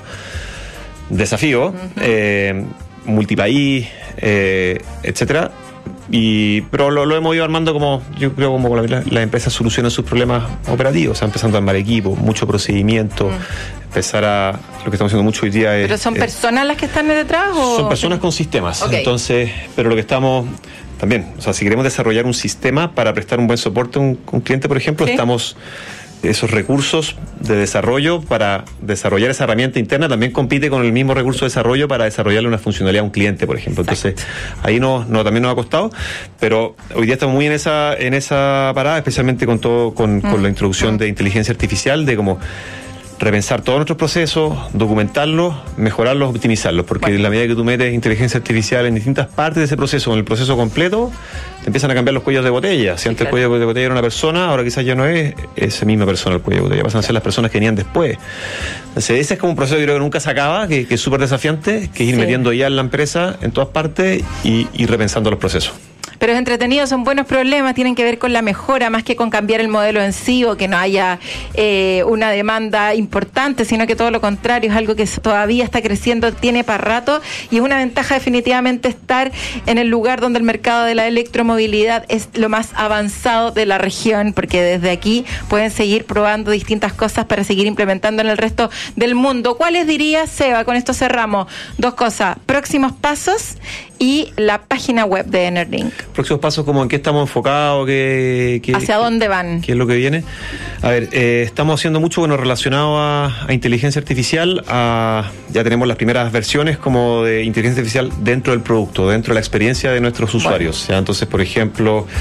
desafío, uh-huh. eh, multipaís, eh, etcétera. Y, pero lo, lo hemos ido armando como, yo creo, como las la empresas solucionan sus problemas operativos, o sea, empezando a armar equipos, mucho procedimiento, mm. empezar a, lo que estamos haciendo mucho hoy día es... ¿Pero son es, personas las que están detrás o...? Son personas con sistemas, okay. Entonces, pero lo que estamos, también, o sea, si queremos desarrollar un sistema para prestar un buen soporte a un, un cliente, por ejemplo, ¿sí? Estamos... esos recursos de desarrollo para desarrollar esa herramienta interna también compite con el mismo recurso de desarrollo para desarrollarle una funcionalidad a un cliente, por ejemplo. Exacto. Entonces, ahí no, no también nos ha costado, pero hoy día estamos muy en esa en esa parada, especialmente con todo con, mm. con la introducción mm. de inteligencia artificial, de cómo repensar todos nuestros procesos, documentarlos, mejorarlos, optimizarlos, porque bueno. En la medida que tú metes inteligencia artificial en distintas partes de ese proceso, en el proceso completo, te empiezan a cambiar los cuellos de botella. Si sí, antes claro. el cuello de botella era una persona, ahora quizás ya no es esa misma persona el cuello de botella, pasan a ser las personas que venían después. Entonces ese es como un proceso que creo que nunca se acaba, que, que es súper desafiante, que es ir sí. metiendo ya en la empresa en todas partes y, y repensando los procesos. Pero es entretenido, son buenos problemas, tienen que ver con la mejora más que con cambiar el modelo en sí o que no haya eh, una demanda importante, sino que todo lo contrario, es algo que todavía está creciendo, tiene para rato, y es una ventaja definitivamente estar en el lugar donde el mercado de la electromovilidad es lo más avanzado de la región, porque desde aquí pueden seguir probando distintas cosas para seguir implementando en el resto del mundo. ¿Cuáles dirías, Seba? Con esto cerramos. Dos cosas, próximos pasos y la página web de Enerlink. Próximos pasos, como en qué estamos enfocados, qué, qué, hacia qué, dónde van, qué es lo que viene. A ver, eh, estamos haciendo mucho bueno relacionado a, a inteligencia artificial. A, ya tenemos las primeras versiones como de inteligencia artificial dentro del producto, dentro de la experiencia de nuestros usuarios. Bueno. ¿Ya? Entonces, por ejemplo,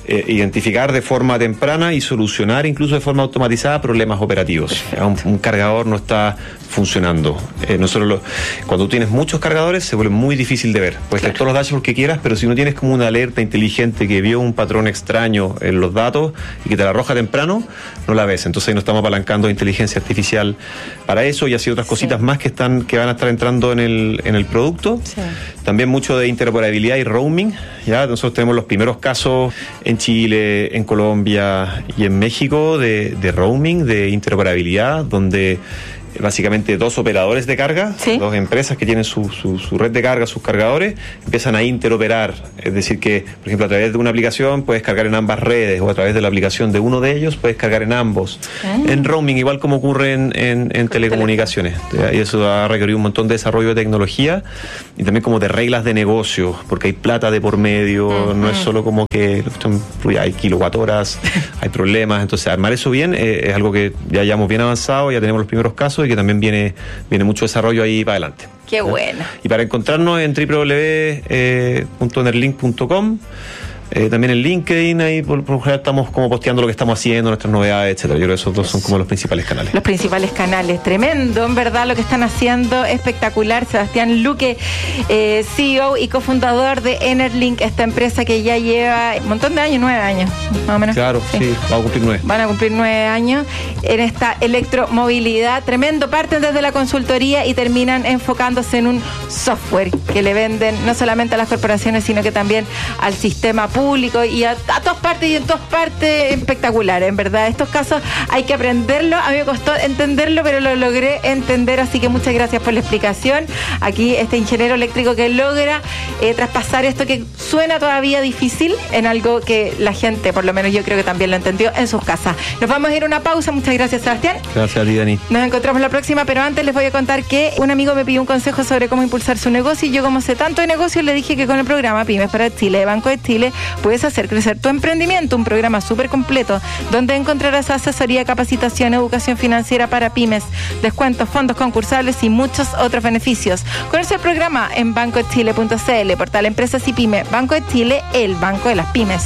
eh, identificar de forma temprana y solucionar incluso de forma automatizada problemas operativos. Un, un cargador no está funcionando. Eh, nosotros lo, cuando tú tienes muchos cargadores se vuelve muy difícil de ver. Puedes tener todos los dashboards que quieras, pero si no tienes como una alerta inteligente que vio un patrón extraño en los datos y que te la arroja temprano, no la ves. Entonces ahí nos estamos apalancando de inteligencia artificial para eso y así otras cositas sí. más que están que van a estar entrando en el en el producto. Sí. También mucho de interoperabilidad y roaming. Ya nosotros tenemos los primeros casos en Chile, en Colombia y en México de, de roaming, de interoperabilidad, donde básicamente dos operadores de carga, ¿sí? dos empresas que tienen su, su, su red de carga, sus cargadores, empiezan a interoperar. Es decir que, por ejemplo, a través de una aplicación puedes cargar en ambas redes o a través de la aplicación de uno de ellos puedes cargar en ambos. ¿Eh? En roaming, igual como ocurre en, en, en telecomunicaciones. Y eso ha requerido un montón de desarrollo de tecnología y también como de reglas de negocio, porque hay plata de por medio, uh-huh. no es solo como que hay kilowatt horas, hay problemas. Entonces, armar eso bien eh, es algo que ya llevamos bien avanzado, ya tenemos los primeros casos y que también viene, viene mucho desarrollo ahí para adelante. Qué bueno. Y para encontrarnos en doble u doble u doble u punto enerlink punto com, eh, también en LinkedIn, ahí por, por general estamos como posteando lo que estamos haciendo, nuestras novedades, etcétera. Yo creo que esos dos son como los principales canales. Los principales canales, tremendo, en verdad lo que están haciendo, espectacular. Sebastián Luque, eh, C E O y cofundador de Enerlink, esta empresa que ya lleva un montón de años, nueve años, más o menos. Claro, sí, sí va a cumplir nueve. Van a cumplir nueve años en esta electromovilidad, tremendo. Parten desde la consultoría y terminan enfocándose en un software que le venden no solamente a las corporaciones, sino que también al sistema público y a, a todas partes y en todas partes. Espectacular, en verdad. Estos casos hay que aprenderlo. A mí me costó entenderlo, pero lo logré entender, así que muchas gracias por la explicación. Aquí este ingeniero eléctrico que logra eh, traspasar esto que suena todavía difícil en algo que la gente, por lo menos yo creo que también lo entendió en sus casas. Nos vamos a ir a una pausa. Muchas gracias, Sebastián. Gracias a ti, Dani. Nos encontramos la próxima, pero antes les voy a contar que un amigo me pidió un consejo sobre cómo impulsar su negocio y yo, como sé tanto de negocios, le dije que con el programa Pymes para Chile de Banco de Chile puedes hacer crecer tu emprendimiento, un programa súper completo donde encontrarás asesoría, capacitación, educación financiera para pymes, descuentos, fondos concursables y muchos otros beneficios. Conoce el programa en banco de chile punto c l, portal Empresas y Pymes. Banco de Chile, el banco de las pymes.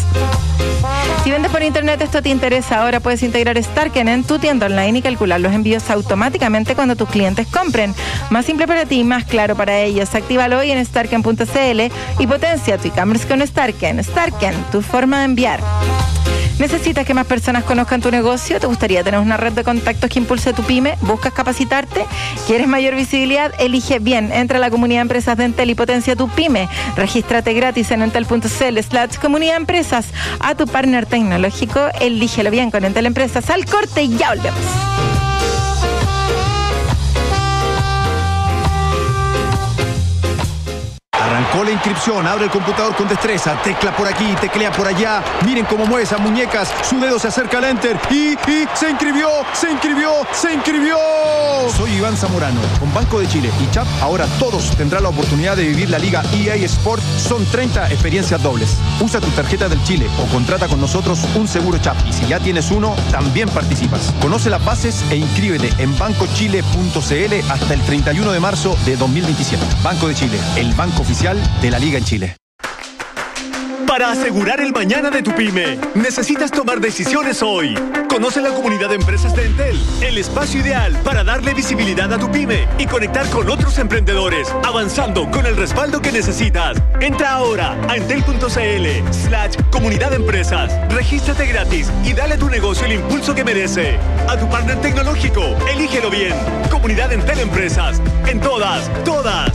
Si vendes por internet, esto te interesa. Ahora puedes integrar Starken en tu tienda online y calcular los envíos automáticamente cuando tus clientes compren. Más simple para ti, más claro para ellos. Actívalo hoy en starken punto c l y potencia tu e-commerce con Starken. Starken, tu forma de enviar. ¿Necesitas que más personas conozcan tu negocio? ¿Te gustaría tener una red de contactos que impulse tu pyme? ¿Buscas capacitarte? ¿Quieres mayor visibilidad? Elige bien. Entra a la comunidad de empresas de Entel y potencia tu pyme. Regístrate gratis en entel punto c l slash comunidad empresas. A tu partner tecnológico, elígelo bien con Entel Empresas. Al corte y ya volvemos. Arrancó la inscripción, abre el computador con destreza, tecla por aquí, teclea por allá. Miren cómo mueve esas muñecas, su dedo se acerca al enter y, y se inscribió, se inscribió, se inscribió. Soy Iván Zamorano, con Banco de Chile y Chap, ahora todos tendrán la oportunidad de vivir la Liga E A Sport. Son treinta experiencias dobles. Usa tu tarjeta del Chile o contrata con nosotros un seguro Chap. Y si ya tienes uno, también participas. Conoce las bases e inscríbete en banco chile punto c l hasta el treinta y uno de marzo de dos mil veintisiete. Banco de Chile, el banco oficial de la Liga en Chile. Para asegurar el mañana de tu pyme, necesitas tomar decisiones hoy. Conoce la comunidad de empresas de Entel, el espacio ideal para darle visibilidad a tu pyme y conectar con otros emprendedores, avanzando con el respaldo que necesitas. Entra ahora a entel punto c l slash comunidad de empresas. Regístrate gratis y dale a tu negocio el impulso que merece. A tu partner tecnológico, elígelo bien. Comunidad Entel Empresas. En todas, todas.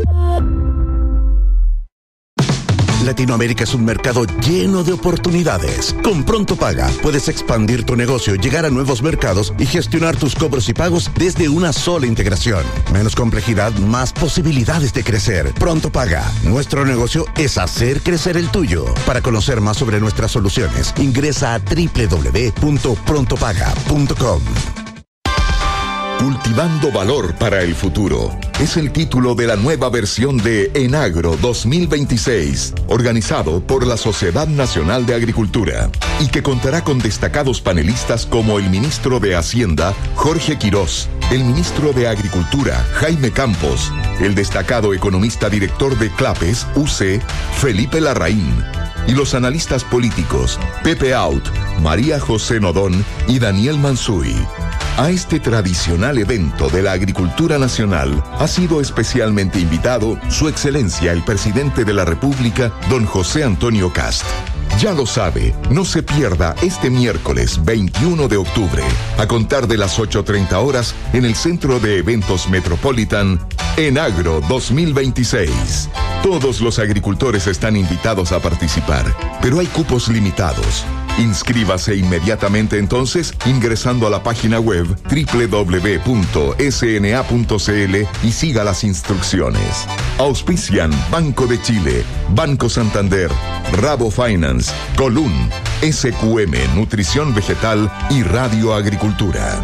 Latinoamérica es un mercado lleno de oportunidades. Con Pronto Paga puedes expandir tu negocio, llegar a nuevos mercados y gestionar tus cobros y pagos desde una sola integración. Menos complejidad, más posibilidades de crecer. Pronto Paga. Nuestro negocio es hacer crecer el tuyo. Para conocer más sobre nuestras soluciones, ingresa a doble u doble u doble u punto pronto paga punto com. Cultivando valor para el futuro es el título de la nueva versión de Enagro dos mil veintiséis, organizado por la Sociedad Nacional de Agricultura, y que contará con destacados panelistas como el ministro de Hacienda, Jorge Quirós, el ministro de Agricultura, Jaime Campos, el destacado economista director de CLAPES, U C, Felipe Larraín, y los analistas políticos Pepe Out, María José Nodón y Daniel Mansuy. A este tradicional evento de la agricultura nacional ha sido especialmente invitado Su Excelencia el Presidente de la República, don José Antonio Kast. Ya lo sabe, no se pierda este miércoles veintiuno de octubre, a contar de las ocho treinta horas, en el Centro de Eventos Metropolitan, Enagro dos mil veintiséis. Todos los agricultores están invitados a participar, pero hay cupos limitados. Inscríbase inmediatamente entonces ingresando a la página web doble u doble u doble u punto s n a punto c l y siga las instrucciones. Auspician Banco de Chile, Banco Santander, Rabo Finance, Colún, S Q M Nutrición Vegetal y Radio Agricultura.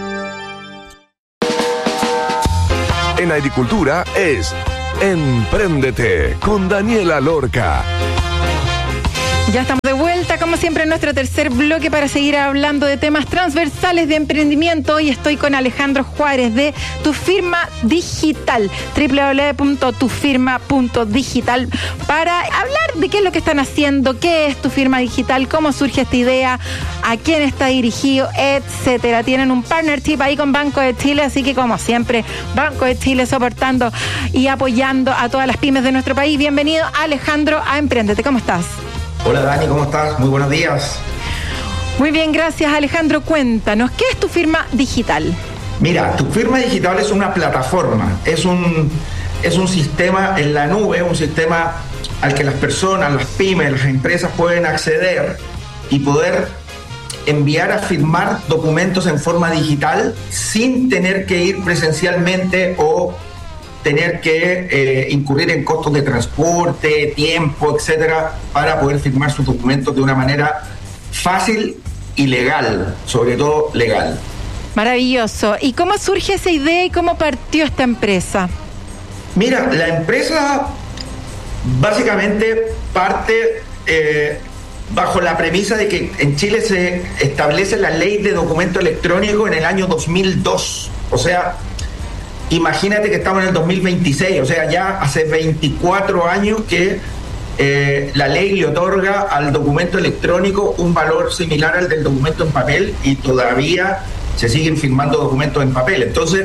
En agricultura es Empréndete con Daniela Lorca. Ya estamos de vuelta, como siempre, en nuestro tercer bloque para seguir hablando de temas transversales de emprendimiento. Hoy estoy con Alejandro Juárez de Tu Firma Digital, doble u doble u doble u punto tu firma punto digital, para hablar de qué es lo que están haciendo, qué es Tu Firma Digital, cómo surge esta idea, a quién está dirigido, etcétera. Tienen un partnership ahí con Banco de Chile, así que como siempre, Banco de Chile soportando y apoyando a todas las pymes de nuestro país. Bienvenido, Alejandro, a Empréndete. ¿Cómo estás? Hola Dani, ¿cómo estás? Muy buenos días. Muy bien, gracias Alejandro. Cuéntanos, ¿qué es Tu Firma Digital? Mira, Tu Firma Digital es una plataforma, es un, es un sistema en la nube, un sistema al que las personas, las pymes, las empresas pueden acceder y poder enviar a firmar documentos en forma digital sin tener que ir presencialmente o tener que eh, incurrir en costos de transporte, tiempo, etcétera, para poder firmar sus documentos de una manera fácil y legal, sobre todo legal. Maravilloso. ¿Y cómo surge esa idea y cómo partió esta empresa? Mira, la empresa básicamente parte eh, bajo la premisa de que en Chile se establece la ley de documento electrónico en el año dos mil dos. O sea, imagínate que estamos en el dos mil veintiséis, o sea, ya hace veinticuatro años que eh, la ley le otorga al documento electrónico un valor similar al del documento en papel y todavía se siguen firmando documentos en papel. Entonces,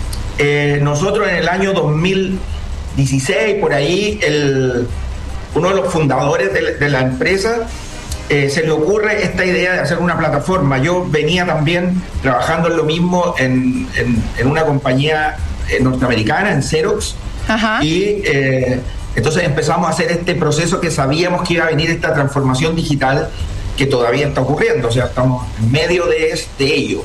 eh, nosotros en el año dos mil dieciséis, por ahí, el, uno de los fundadores de, de la empresa eh, se le ocurre esta idea de hacer una plataforma. Yo venía también trabajando en lo mismo en, en, en una compañía norteamericana, en Xerox. Ajá. Y eh, entonces empezamos a hacer este proceso que sabíamos que iba a venir, esta transformación digital que todavía está ocurriendo, o sea, estamos en medio de, de ello.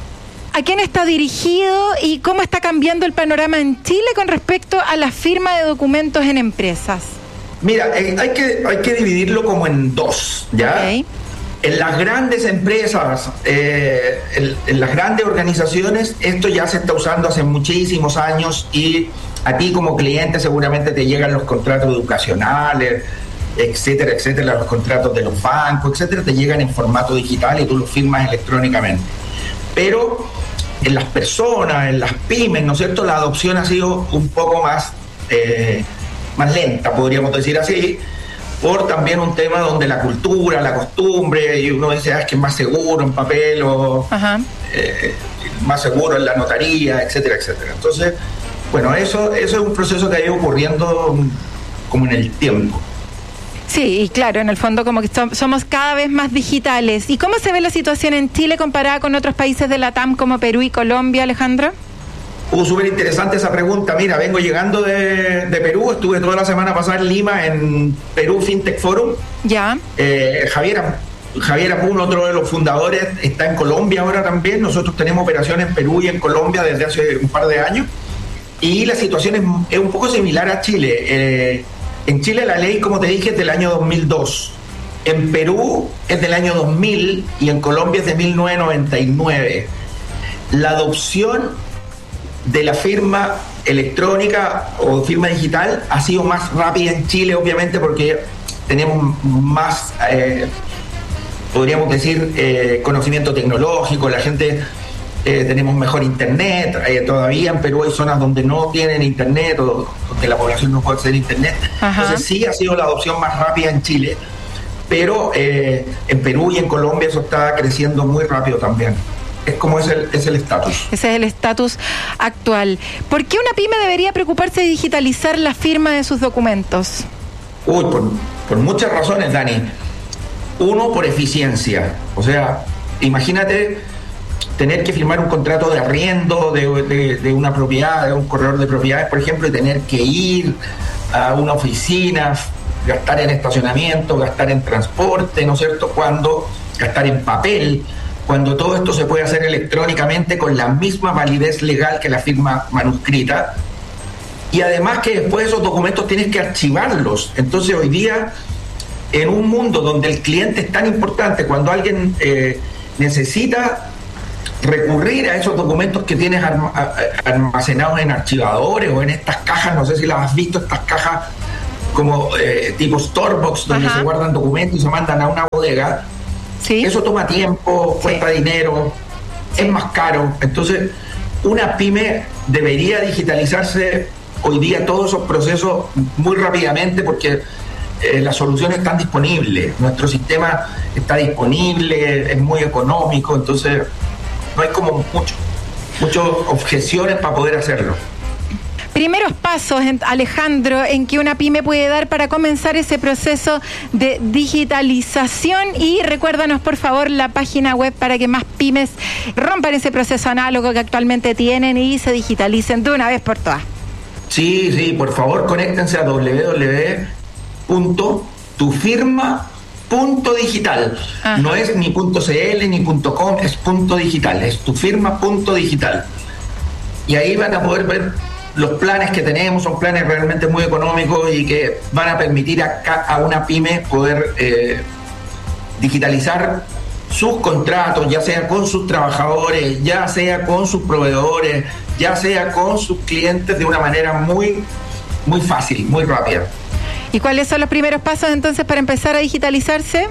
¿A quién está dirigido y cómo está cambiando el panorama en Chile con respecto a la firma de documentos en empresas? Mira, eh, hay que, hay que dividirlo como en dos, ¿ya? Okay. En las grandes empresas, eh, en, en las grandes organizaciones, esto ya se está usando hace muchísimos años y a ti como cliente seguramente te llegan los contratos educacionales, etcétera, etcétera, los contratos de los bancos, etcétera, te llegan en formato digital y tú los firmas electrónicamente. Pero en las personas, en las pymes, ¿no es cierto?, la adopción ha sido un poco más, eh, más lenta, podríamos decir así, por también un tema donde la cultura, la costumbre, y uno dice, ah, es que es más seguro en papel o eh, más seguro en la notaría, etcétera, etcétera. Entonces, bueno, eso, eso es un proceso que ha ido ocurriendo como en el tiempo. Sí, y claro, en el fondo como que somos cada vez más digitales. ¿Y cómo se ve la situación en Chile comparada con otros países de la T A M como Perú y Colombia, Alejandro? Uh, súper interesante esa pregunta. Mira, vengo llegando de, de Perú, estuve toda la semana pasada en Lima, en Perú FinTech Forum. Ya. Eh, Javier, Javier Apun, otro de los fundadores, está en Colombia ahora también. Nosotros tenemos operaciones en Perú y en Colombia desde hace un par de años. Y la situación es, es un poco similar a Chile. Eh, en Chile la ley, como te dije, es del año dos mil dos. En Perú es del año dos mil y en Colombia es de mil novecientos noventa y nueve. La adopción de la firma electrónica o firma digital ha sido más rápida en Chile, obviamente, porque tenemos más, eh, podríamos decir, eh, conocimiento tecnológico, la gente, eh, tenemos mejor internet, eh, todavía en Perú hay zonas donde no tienen internet o donde la población no puede acceder a internet. Ajá. Entonces sí ha sido la adopción más rápida en Chile, pero eh, en Perú y en Colombia eso está creciendo muy rápido también. Es como es el es el estatus. Ese es el estatus actual. ¿Por qué una pyme debería preocuparse de digitalizar la firma de sus documentos? Uy, por, por muchas razones, Dani. Uno, por eficiencia. O sea, imagínate tener que firmar un contrato de arriendo de, de, de una propiedad, de un corredor de propiedades, por ejemplo, y tener que ir a una oficina, gastar en estacionamiento, gastar en transporte, ¿no es cierto? Cuando gastar en papel, cuando todo esto se puede hacer electrónicamente con la misma validez legal que la firma manuscrita, y además que después esos documentos tienes que archivarlos. Entonces hoy día, en un mundo donde el cliente es tan importante, cuando alguien eh, necesita recurrir a esos documentos que tienes almacenados en archivadores o en estas cajas, no sé si las has visto, estas cajas como eh, tipo Storebox, donde Ajá. se guardan documentos y se mandan a una bodega. ¿Sí? Eso toma tiempo, cuesta sí. dinero, sí. es más caro. Entonces, una pyme debería digitalizarse hoy día todos esos procesos muy rápidamente, porque eh, las soluciones están disponibles. Nuestro sistema está disponible, es muy económico, entonces no hay como mucho, muchas objeciones para poder hacerlo. Primeros pasos, Alejandro, en que una pyme puede dar para comenzar ese proceso de digitalización, y recuérdanos por favor la página web para que más pymes rompan ese proceso análogo que actualmente tienen y se digitalicen de una vez por todas. Sí, sí, por favor conéctense a doble u doble u doble u punto tu firma punto digital. Ajá. No es ni .cl ni .com, es punto digital, es tu firma punto digital. Y ahí van a poder ver los planes que tenemos, son planes realmente muy económicos y que van a permitir a, a una pyme poder eh, digitalizar sus contratos, ya sea con sus trabajadores, ya sea con sus proveedores, ya sea con sus clientes, de una manera muy, muy fácil, muy rápida. ¿Y cuáles son los primeros pasos entonces para empezar a digitalizarse?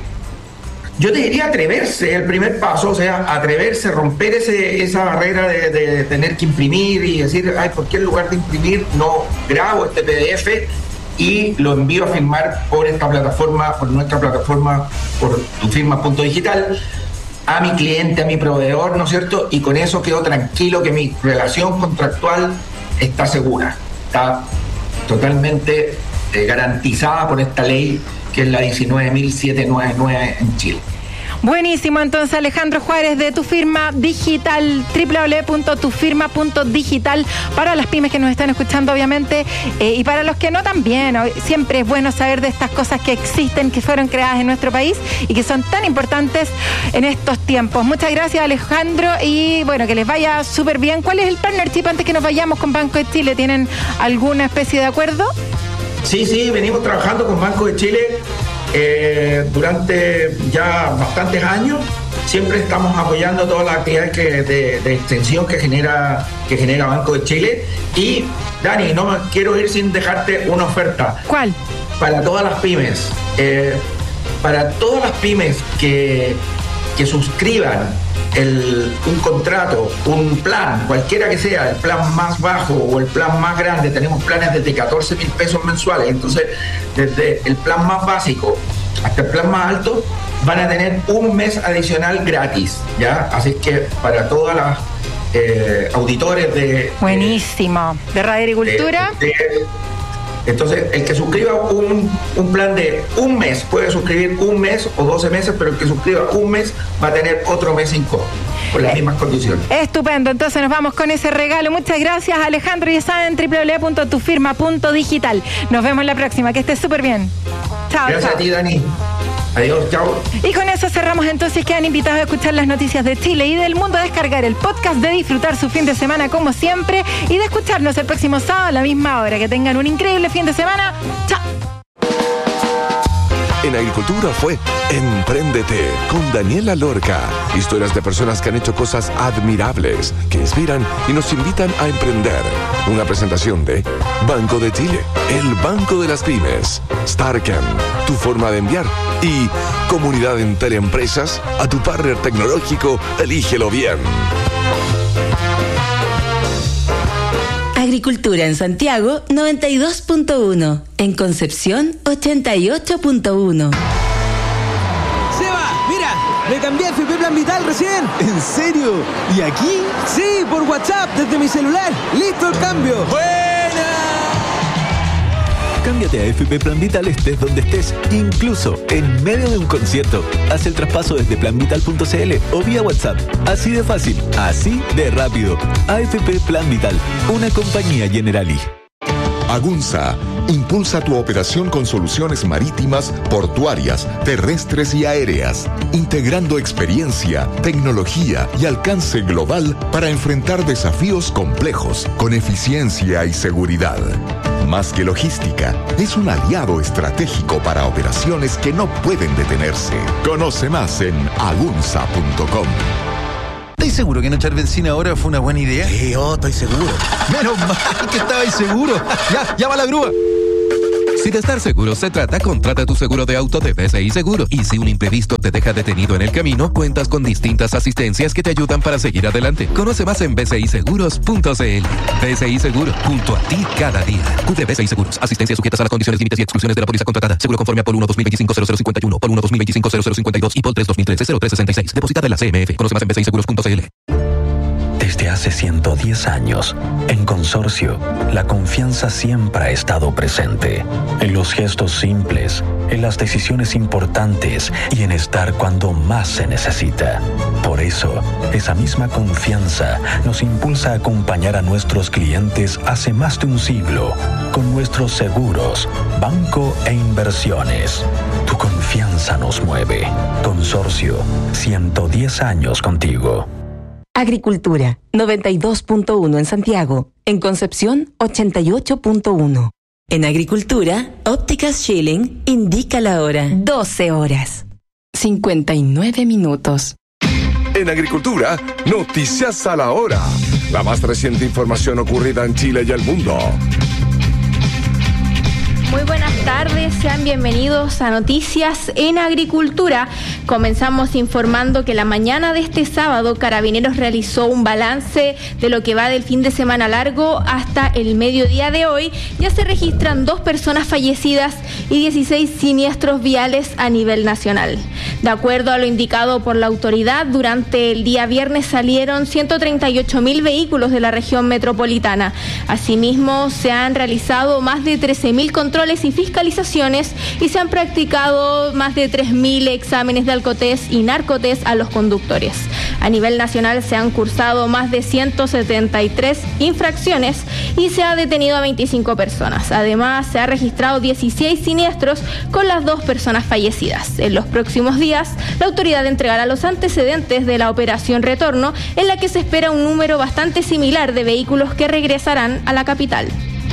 Yo te diría atreverse, el primer paso, o sea, atreverse, romper ese, esa barrera de, de tener que imprimir y decir, ay, ¿por qué en lugar de imprimir no grabo este P D F y lo envío a firmar por esta plataforma, por nuestra plataforma, por tu firma punto digital, a mi cliente, a mi proveedor, ¿no es cierto? Y con eso quedo tranquilo que mi relación contractual está segura, está totalmente eh, garantizada por esta ley que es la diecinueve mil setecientos noventa y nueve en Chile. Buenísimo, entonces Alejandro Juárez de Tu Firma Digital, doble u doble u doble u punto tu firma punto digital, para las pymes que nos están escuchando obviamente, eh, y para los que no también. Siempre es bueno saber de estas cosas que existen, que fueron creadas en nuestro país y que son tan importantes en estos tiempos. Muchas gracias, Alejandro, y bueno, que les vaya súper bien. ¿Cuál es el partnership antes que nos vayamos con Banco de Chile? ¿Tienen alguna especie de acuerdo? Sí, sí, venimos trabajando con Banco de Chile eh, durante ya bastantes años. Siempre estamos apoyando todas las actividades que, de, de extensión que genera, que genera Banco de Chile. Y, Dani, no me quiero ir sin dejarte una oferta. ¿Cuál? Para todas las pymes. Eh, para todas las pymes que, que suscriban El, un contrato, un plan, cualquiera que sea, el plan más bajo o el plan más grande, tenemos planes desde catorce mil pesos mensuales, entonces desde el plan más básico hasta el plan más alto van a tener un mes adicional gratis, ¿ya? Así que para todas las eh, auditores de... Buenísimo, de, de Radio Agricultura. De, de, Entonces, el que suscriba un, un plan de un mes puede suscribir un mes o doce meses, pero el que suscriba un mes va a tener otro mes sin costo, con las eh, mismas condiciones. Estupendo, entonces nos vamos con ese regalo. Muchas gracias, Alejandro, y está en doble u doble u doble u punto tu firma punto digital. Nos vemos la próxima, que estés súper bien. Chao. Gracias chao. a ti, Dani. Adiós, chao. Y con eso cerramos entonces. Quedan invitados a escuchar las noticias de Chile y del mundo, a descargar el podcast, de disfrutar su fin de semana como siempre y de escucharnos el próximo sábado a la misma hora. Que tengan un increíble fin de semana. ¡Chao! En Agricultura fue Empréndete con Daniela Lorca. Historias de personas que han hecho cosas admirables, que inspiran y nos invitan a emprender. Una presentación de Banco de Chile, el Banco de las Pymes, Starken, tu forma de enviar, y Comunidad en Teleempresas. A tu partner tecnológico, elígelo bien. Agricultura en Santiago noventa y dos punto uno, en Concepción ochenta y ocho punto uno. Me cambié a F P Plan Vital recién. ¿En serio? ¿Y aquí? Sí, por WhatsApp, desde mi celular. ¡Listo el cambio! ¡Buena! Cámbiate a F P Plan Vital estés donde estés, incluso en medio de un concierto. Haz el traspaso desde plan vital punto c l o vía WhatsApp. Así de fácil, así de rápido. A F P Plan Vital, una compañía Generali. Agunza impulsa tu operación con soluciones marítimas, portuarias, terrestres y aéreas, integrando experiencia, tecnología y alcance global para enfrentar desafíos complejos con eficiencia y seguridad. Más que logística, es un aliado estratégico para operaciones que no pueden detenerse. Conoce más en agunza punto com. ¿Estás seguro que no echar benzina ahora fue una buena idea? Sí, yo estoy seguro. Menos mal que estabais seguro. Ya, llama a la grúa. Si de estar seguro se trata, contrata tu seguro de auto de B C I Seguro. Y si un imprevisto te deja detenido en el camino, cuentas con distintas asistencias que te ayudan para seguir adelante. Conoce más en b c i seguros punto c l. B C I Seguro, junto a ti cada día. Q de B C I Seguros. Asistencia sujetas a las condiciones, límites y exclusiones de la póliza contratada. Seguro conforme a P O L uno dos mil veinticinco cero cero cincuenta y uno, P O L uno dos mil veinticinco cero cero cincuenta y dos y P O L tres dos mil trece cero tres sesenta y seis. Depositada en la C M F. Conoce más en b c i seguros punto c l. Desde hace ciento diez años, en Consorcio, la confianza siempre ha estado presente. En los gestos simples, en las decisiones importantes y en estar cuando más se necesita. Por eso, esa misma confianza nos impulsa a acompañar a nuestros clientes hace más de un siglo, con nuestros seguros, banco e inversiones. Tu confianza nos mueve. Consorcio, ciento diez años contigo. Agricultura, noventa y dos punto uno en Santiago. En Concepción, ochenta y ocho punto uno. En Agricultura, Ópticas Schilling indica la hora. doce horas. cincuenta y nueve minutos. En Agricultura, noticias a la hora. La más reciente información ocurrida en Chile y el mundo. Muy buenas tardes, sean bienvenidos a Noticias en Agricultura. Comenzamos informando que la mañana de este sábado Carabineros realizó un balance de lo que va del fin de semana largo hasta el mediodía de hoy. Ya se registran dos personas fallecidas y dieciséis siniestros viales a nivel nacional. De acuerdo a lo indicado por la autoridad, durante el día viernes salieron ciento treinta y ocho mil vehículos de la región metropolitana. Asimismo, se han realizado más de trece mil controles y fiscalizaciones y se han practicado más de tres mil exámenes de alcotés y narcotés a los conductores. A nivel nacional se han cursado más de ciento setenta y tres infracciones y se ha detenido a veinticinco personas. Además, se ha registrado dieciséis siniestros con las dos personas fallecidas. En los próximos días, la autoridad entregará los antecedentes de la operación Retorno, en la que se espera un número bastante similar de vehículos que regresarán a la capital.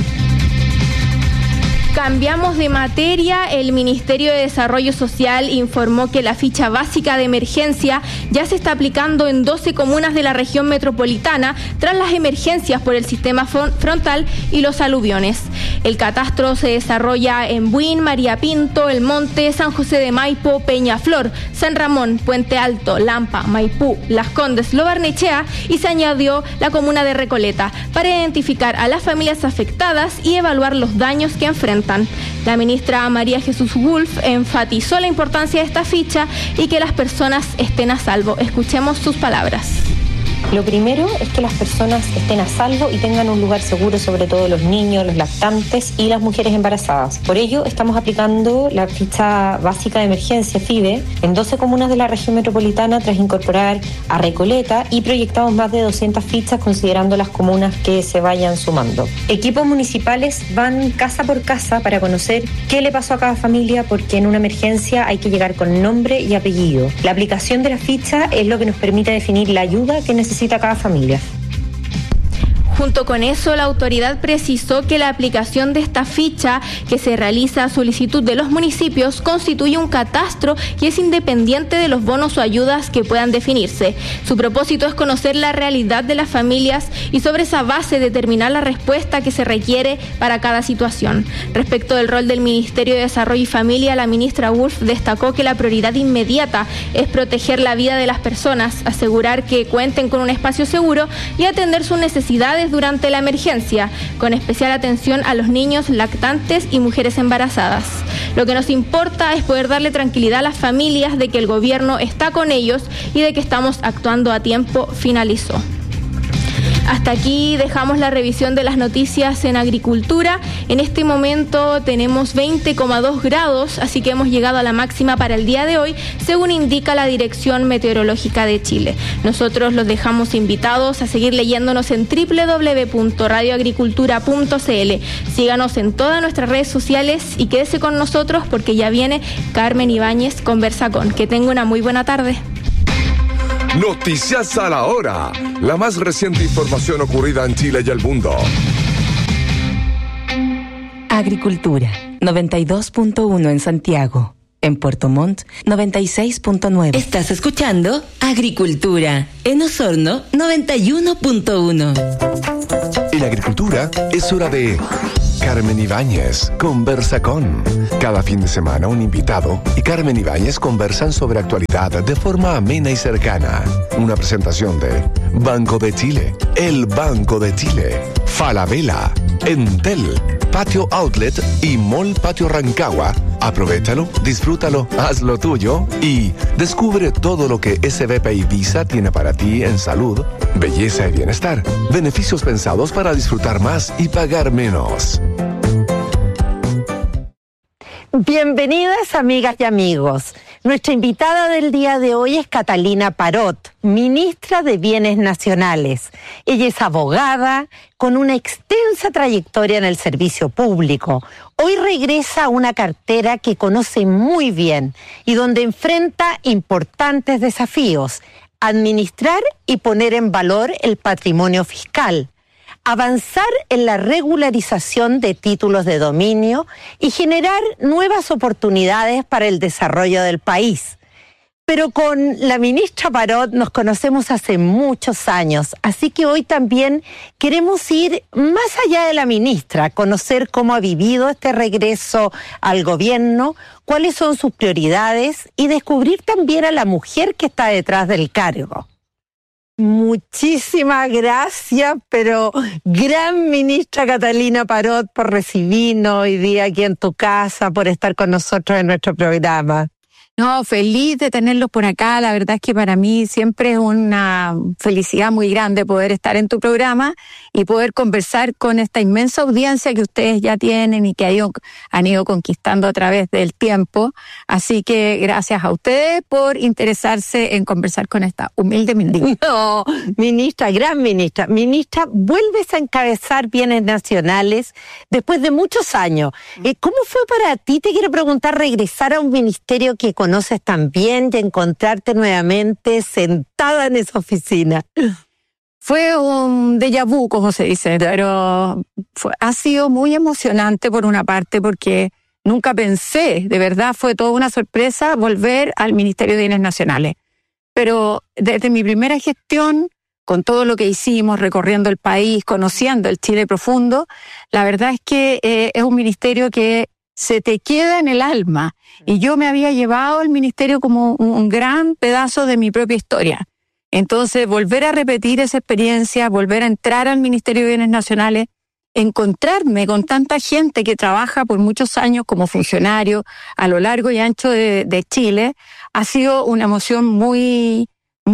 Cambiamos de materia. El Ministerio de Desarrollo Social informó que la ficha básica de emergencia ya se está aplicando en doce comunas de la región metropolitana tras las emergencias por el sistema frontal y los aluviones. El catastro se desarrolla en Buin, María Pinto, El Monte, San José de Maipo, Peñaflor, San Ramón, Puente Alto, Lampa, Maipú, Las Condes, Lo Barnechea y se añadió la comuna de Recoleta para identificar a las familias afectadas y evaluar los daños que enfrentan. La ministra María Jesús Wolf enfatizó la importancia de esta ficha y que las personas estén a salvo. Escuchemos sus palabras. Lo primero es que las personas estén a salvo y tengan un lugar seguro, sobre todo los niños, los lactantes y las mujeres embarazadas. Por ello, estamos aplicando la ficha básica de emergencia, F I B E, en doce comunas de la región metropolitana tras incorporar a Recoleta y proyectamos más de doscientas fichas considerando las comunas que se vayan sumando. Equipos municipales van casa por casa para conocer qué le pasó a cada familia, porque en una emergencia hay que llegar con nombre y apellido. La aplicación de la ficha es lo que nos permite definir la ayuda que necesita cada familia. Junto con eso, la autoridad precisó que la aplicación de esta ficha, que se realiza a solicitud de los municipios, constituye un catastro y es independiente de los bonos o ayudas que puedan definirse. Su propósito es conocer la realidad de las familias y sobre esa base determinar la respuesta que se requiere para cada situación. Respecto del rol del Ministerio de Desarrollo y Familia, la ministra Wolf destacó que la prioridad inmediata es proteger la vida de las personas, asegurar que cuenten con un espacio seguro y atender sus necesidades durante la emergencia, con especial atención a los niños, lactantes y mujeres embarazadas. Lo que nos importa es poder darle tranquilidad a las familias de que el gobierno está con ellos y de que estamos actuando a tiempo, finalizó. Hasta aquí dejamos la revisión de las noticias en agricultura. En este momento tenemos veinte coma dos grados, así que hemos llegado a la máxima para el día de hoy, según indica la Dirección Meteorológica de Chile. Nosotros los dejamos invitados a seguir leyéndonos en doble u doble u doble u punto radio agricultura punto c l. Síganos en todas nuestras redes sociales y quédese con nosotros porque ya viene Carmen Ibáñez Conversa Con. Que tenga una muy buena tarde. Noticias a la hora. La más reciente información ocurrida en Chile y el mundo. Agricultura, noventa y dos punto uno en Santiago. En Puerto Montt, noventa y seis punto nueve. Estás escuchando Agricultura. En Osorno, noventa y uno punto uno. En agricultura es hora de Carmen Ibáñez Conversa Con. Cada fin de semana un invitado y Carmen Ibáñez conversan sobre actualidad de forma amena y cercana. Una presentación de Banco de Chile, el Banco de Chile, Falabella, Entel, Patio Outlet y Mall Patio Rancagua. Aprovéchalo, disfrútalo, hazlo tuyo y descubre todo lo que S B P y Visa tiene para ti en salud, belleza y bienestar. Beneficios pensados para disfrutar más y pagar menos. Bienvenidas, amigas y amigos. Nuestra invitada del día de hoy es Catalina Parot, ministra de Bienes Nacionales. Ella es abogada con una extensa trayectoria en el servicio público. Hoy regresa a una cartera que conoce muy bien y donde enfrenta importantes desafíos: administrar y poner en valor el patrimonio fiscal, avanzar en la regularización de títulos de dominio y generar nuevas oportunidades para el desarrollo del país. Pero con la ministra Parot nos conocemos hace muchos años, así que hoy también queremos ir más allá de la ministra, conocer cómo ha vivido este regreso al gobierno, cuáles son sus prioridades y descubrir también a la mujer que está detrás del cargo. Muchísimas gracias, pero gran ministra Catalina Parot, por recibirnos hoy día aquí en tu casa, por estar con nosotros en nuestro programa. No, feliz de tenerlos por acá. La verdad es que para mí siempre es una felicidad muy grande poder estar en tu programa y poder conversar con esta inmensa audiencia que ustedes ya tienen y que han ido, han ido conquistando a través del tiempo. Así que gracias a ustedes por interesarse en conversar con esta humilde ministra. No, ministra, gran ministra. Ministra, vuelves a encabezar Bienes Nacionales después de muchos años. ¿Cómo fue para ti? Te quiero preguntar, regresar a un ministerio que conoces tan bien y encontrarte nuevamente sentada en esa oficina. Fue un déjà vu, como se dice, pero fue, ha sido muy emocionante por una parte porque nunca pensé, de verdad fue toda una sorpresa volver al Ministerio de Bienes Nacionales. Pero desde mi primera gestión, con todo lo que hicimos, recorriendo el país, conociendo el Chile profundo, la verdad es que eh, es un ministerio que se te queda en el alma. Y yo me había llevado el ministerio como un gran pedazo de mi propia historia. Entonces, volver a repetir esa experiencia, volver a entrar al Ministerio de Bienes Nacionales, encontrarme con tanta gente que trabaja por muchos años como funcionario a lo largo y ancho de, de Chile, ha sido una emoción muy,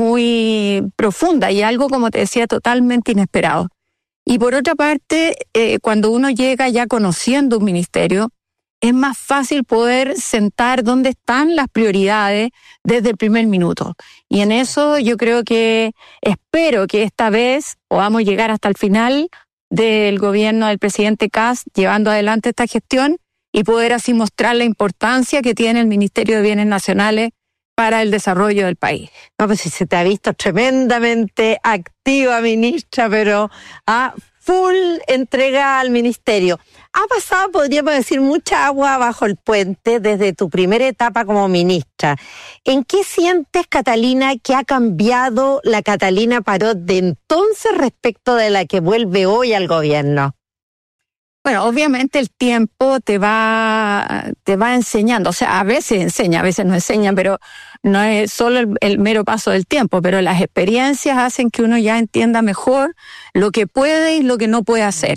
muy profunda y algo, como te decía, totalmente inesperado. Y por otra parte, eh, cuando uno llega ya conociendo un ministerio, es más fácil poder sentar dónde están las prioridades desde el primer minuto. Y en eso yo creo que espero que esta vez podamos llegar hasta el final del gobierno del presidente Kast llevando adelante esta gestión y poder así mostrar la importancia que tiene el Ministerio de Bienes Nacionales para el desarrollo del país. No, pues si se te ha visto tremendamente activa, ministra, pero a full entrega al ministerio. Ha pasado, podríamos decir, mucha agua bajo el puente desde tu primera etapa como ministra. ¿En qué sientes, Catalina, que ha cambiado la Catalina Parot de entonces respecto de la que vuelve hoy al gobierno? Bueno, obviamente el tiempo te va, te va enseñando, o sea, a veces enseña, a veces no enseña, pero no es solo el, el mero paso del tiempo, pero las experiencias hacen que uno ya entienda mejor lo que puede y lo que no puede hacer.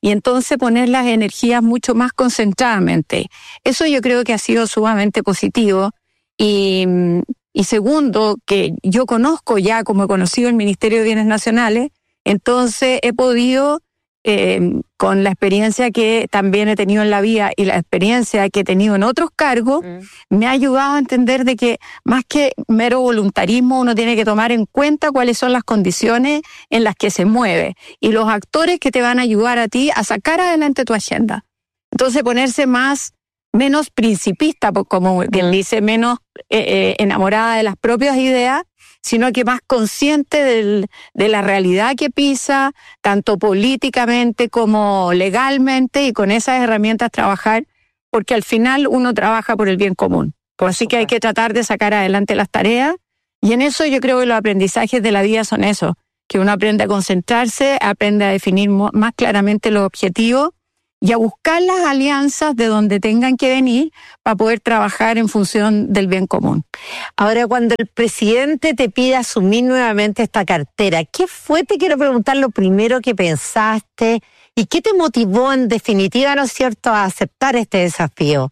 y entonces poner las energías mucho más concentradamente. Eso yo creo que ha sido sumamente positivo. Y, y segundo, que yo conozco ya, como he conocido el Ministerio de Bienes Nacionales, entonces he podido, eh, con la experiencia que también he tenido en la vida y la experiencia que he tenido en otros cargos, mm. me ha ayudado a entender de que más que mero voluntarismo uno tiene que tomar en cuenta cuáles son las condiciones en las que se mueve y los actores que te van a ayudar a ti a sacar adelante tu agenda. Entonces ponerse más, menos principista, como quien dice, menos eh, eh, enamorada de las propias ideas, sino que más consciente del, de la realidad que pisa, tanto políticamente como legalmente, y con esas herramientas trabajar, porque al final uno trabaja por el bien común. Así que hay que tratar de sacar adelante las tareas, y en eso yo creo que los aprendizajes de la vida son eso, que uno aprende a concentrarse, aprende a definir más claramente los objetivos, y a buscar las alianzas de donde tengan que venir para poder trabajar en función del bien común. Ahora, cuando el presidente te pide asumir nuevamente esta cartera, ¿qué fue, te quiero preguntar, lo primero que pensaste y qué te motivó en definitiva, ¿no es cierto?, a aceptar este desafío?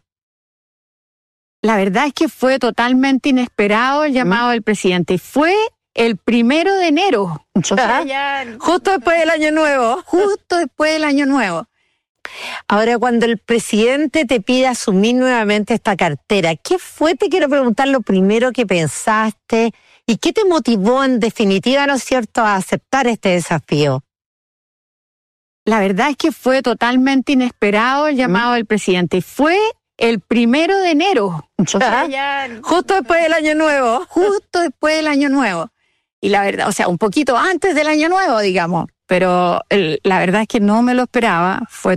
La verdad es que fue totalmente inesperado el llamado ¿Mm? del presidente y fue el primero de enero. O sea, ya, justo después del Año Nuevo. Justo después del Año Nuevo. Ahora, cuando el presidente te pide asumir nuevamente esta cartera, ¿qué fue, te quiero preguntar, lo primero que pensaste y qué te motivó en definitiva, ¿no es cierto?, a aceptar este desafío? La verdad es que fue totalmente inesperado el llamado ¿Mm? del presidente y fue el primero de enero. O sea, ya, justo después del Año Nuevo. Justo después del Año Nuevo. Y la verdad, o sea, un poquito antes del Año Nuevo, digamos. Pero el, la verdad es que no me lo esperaba, fue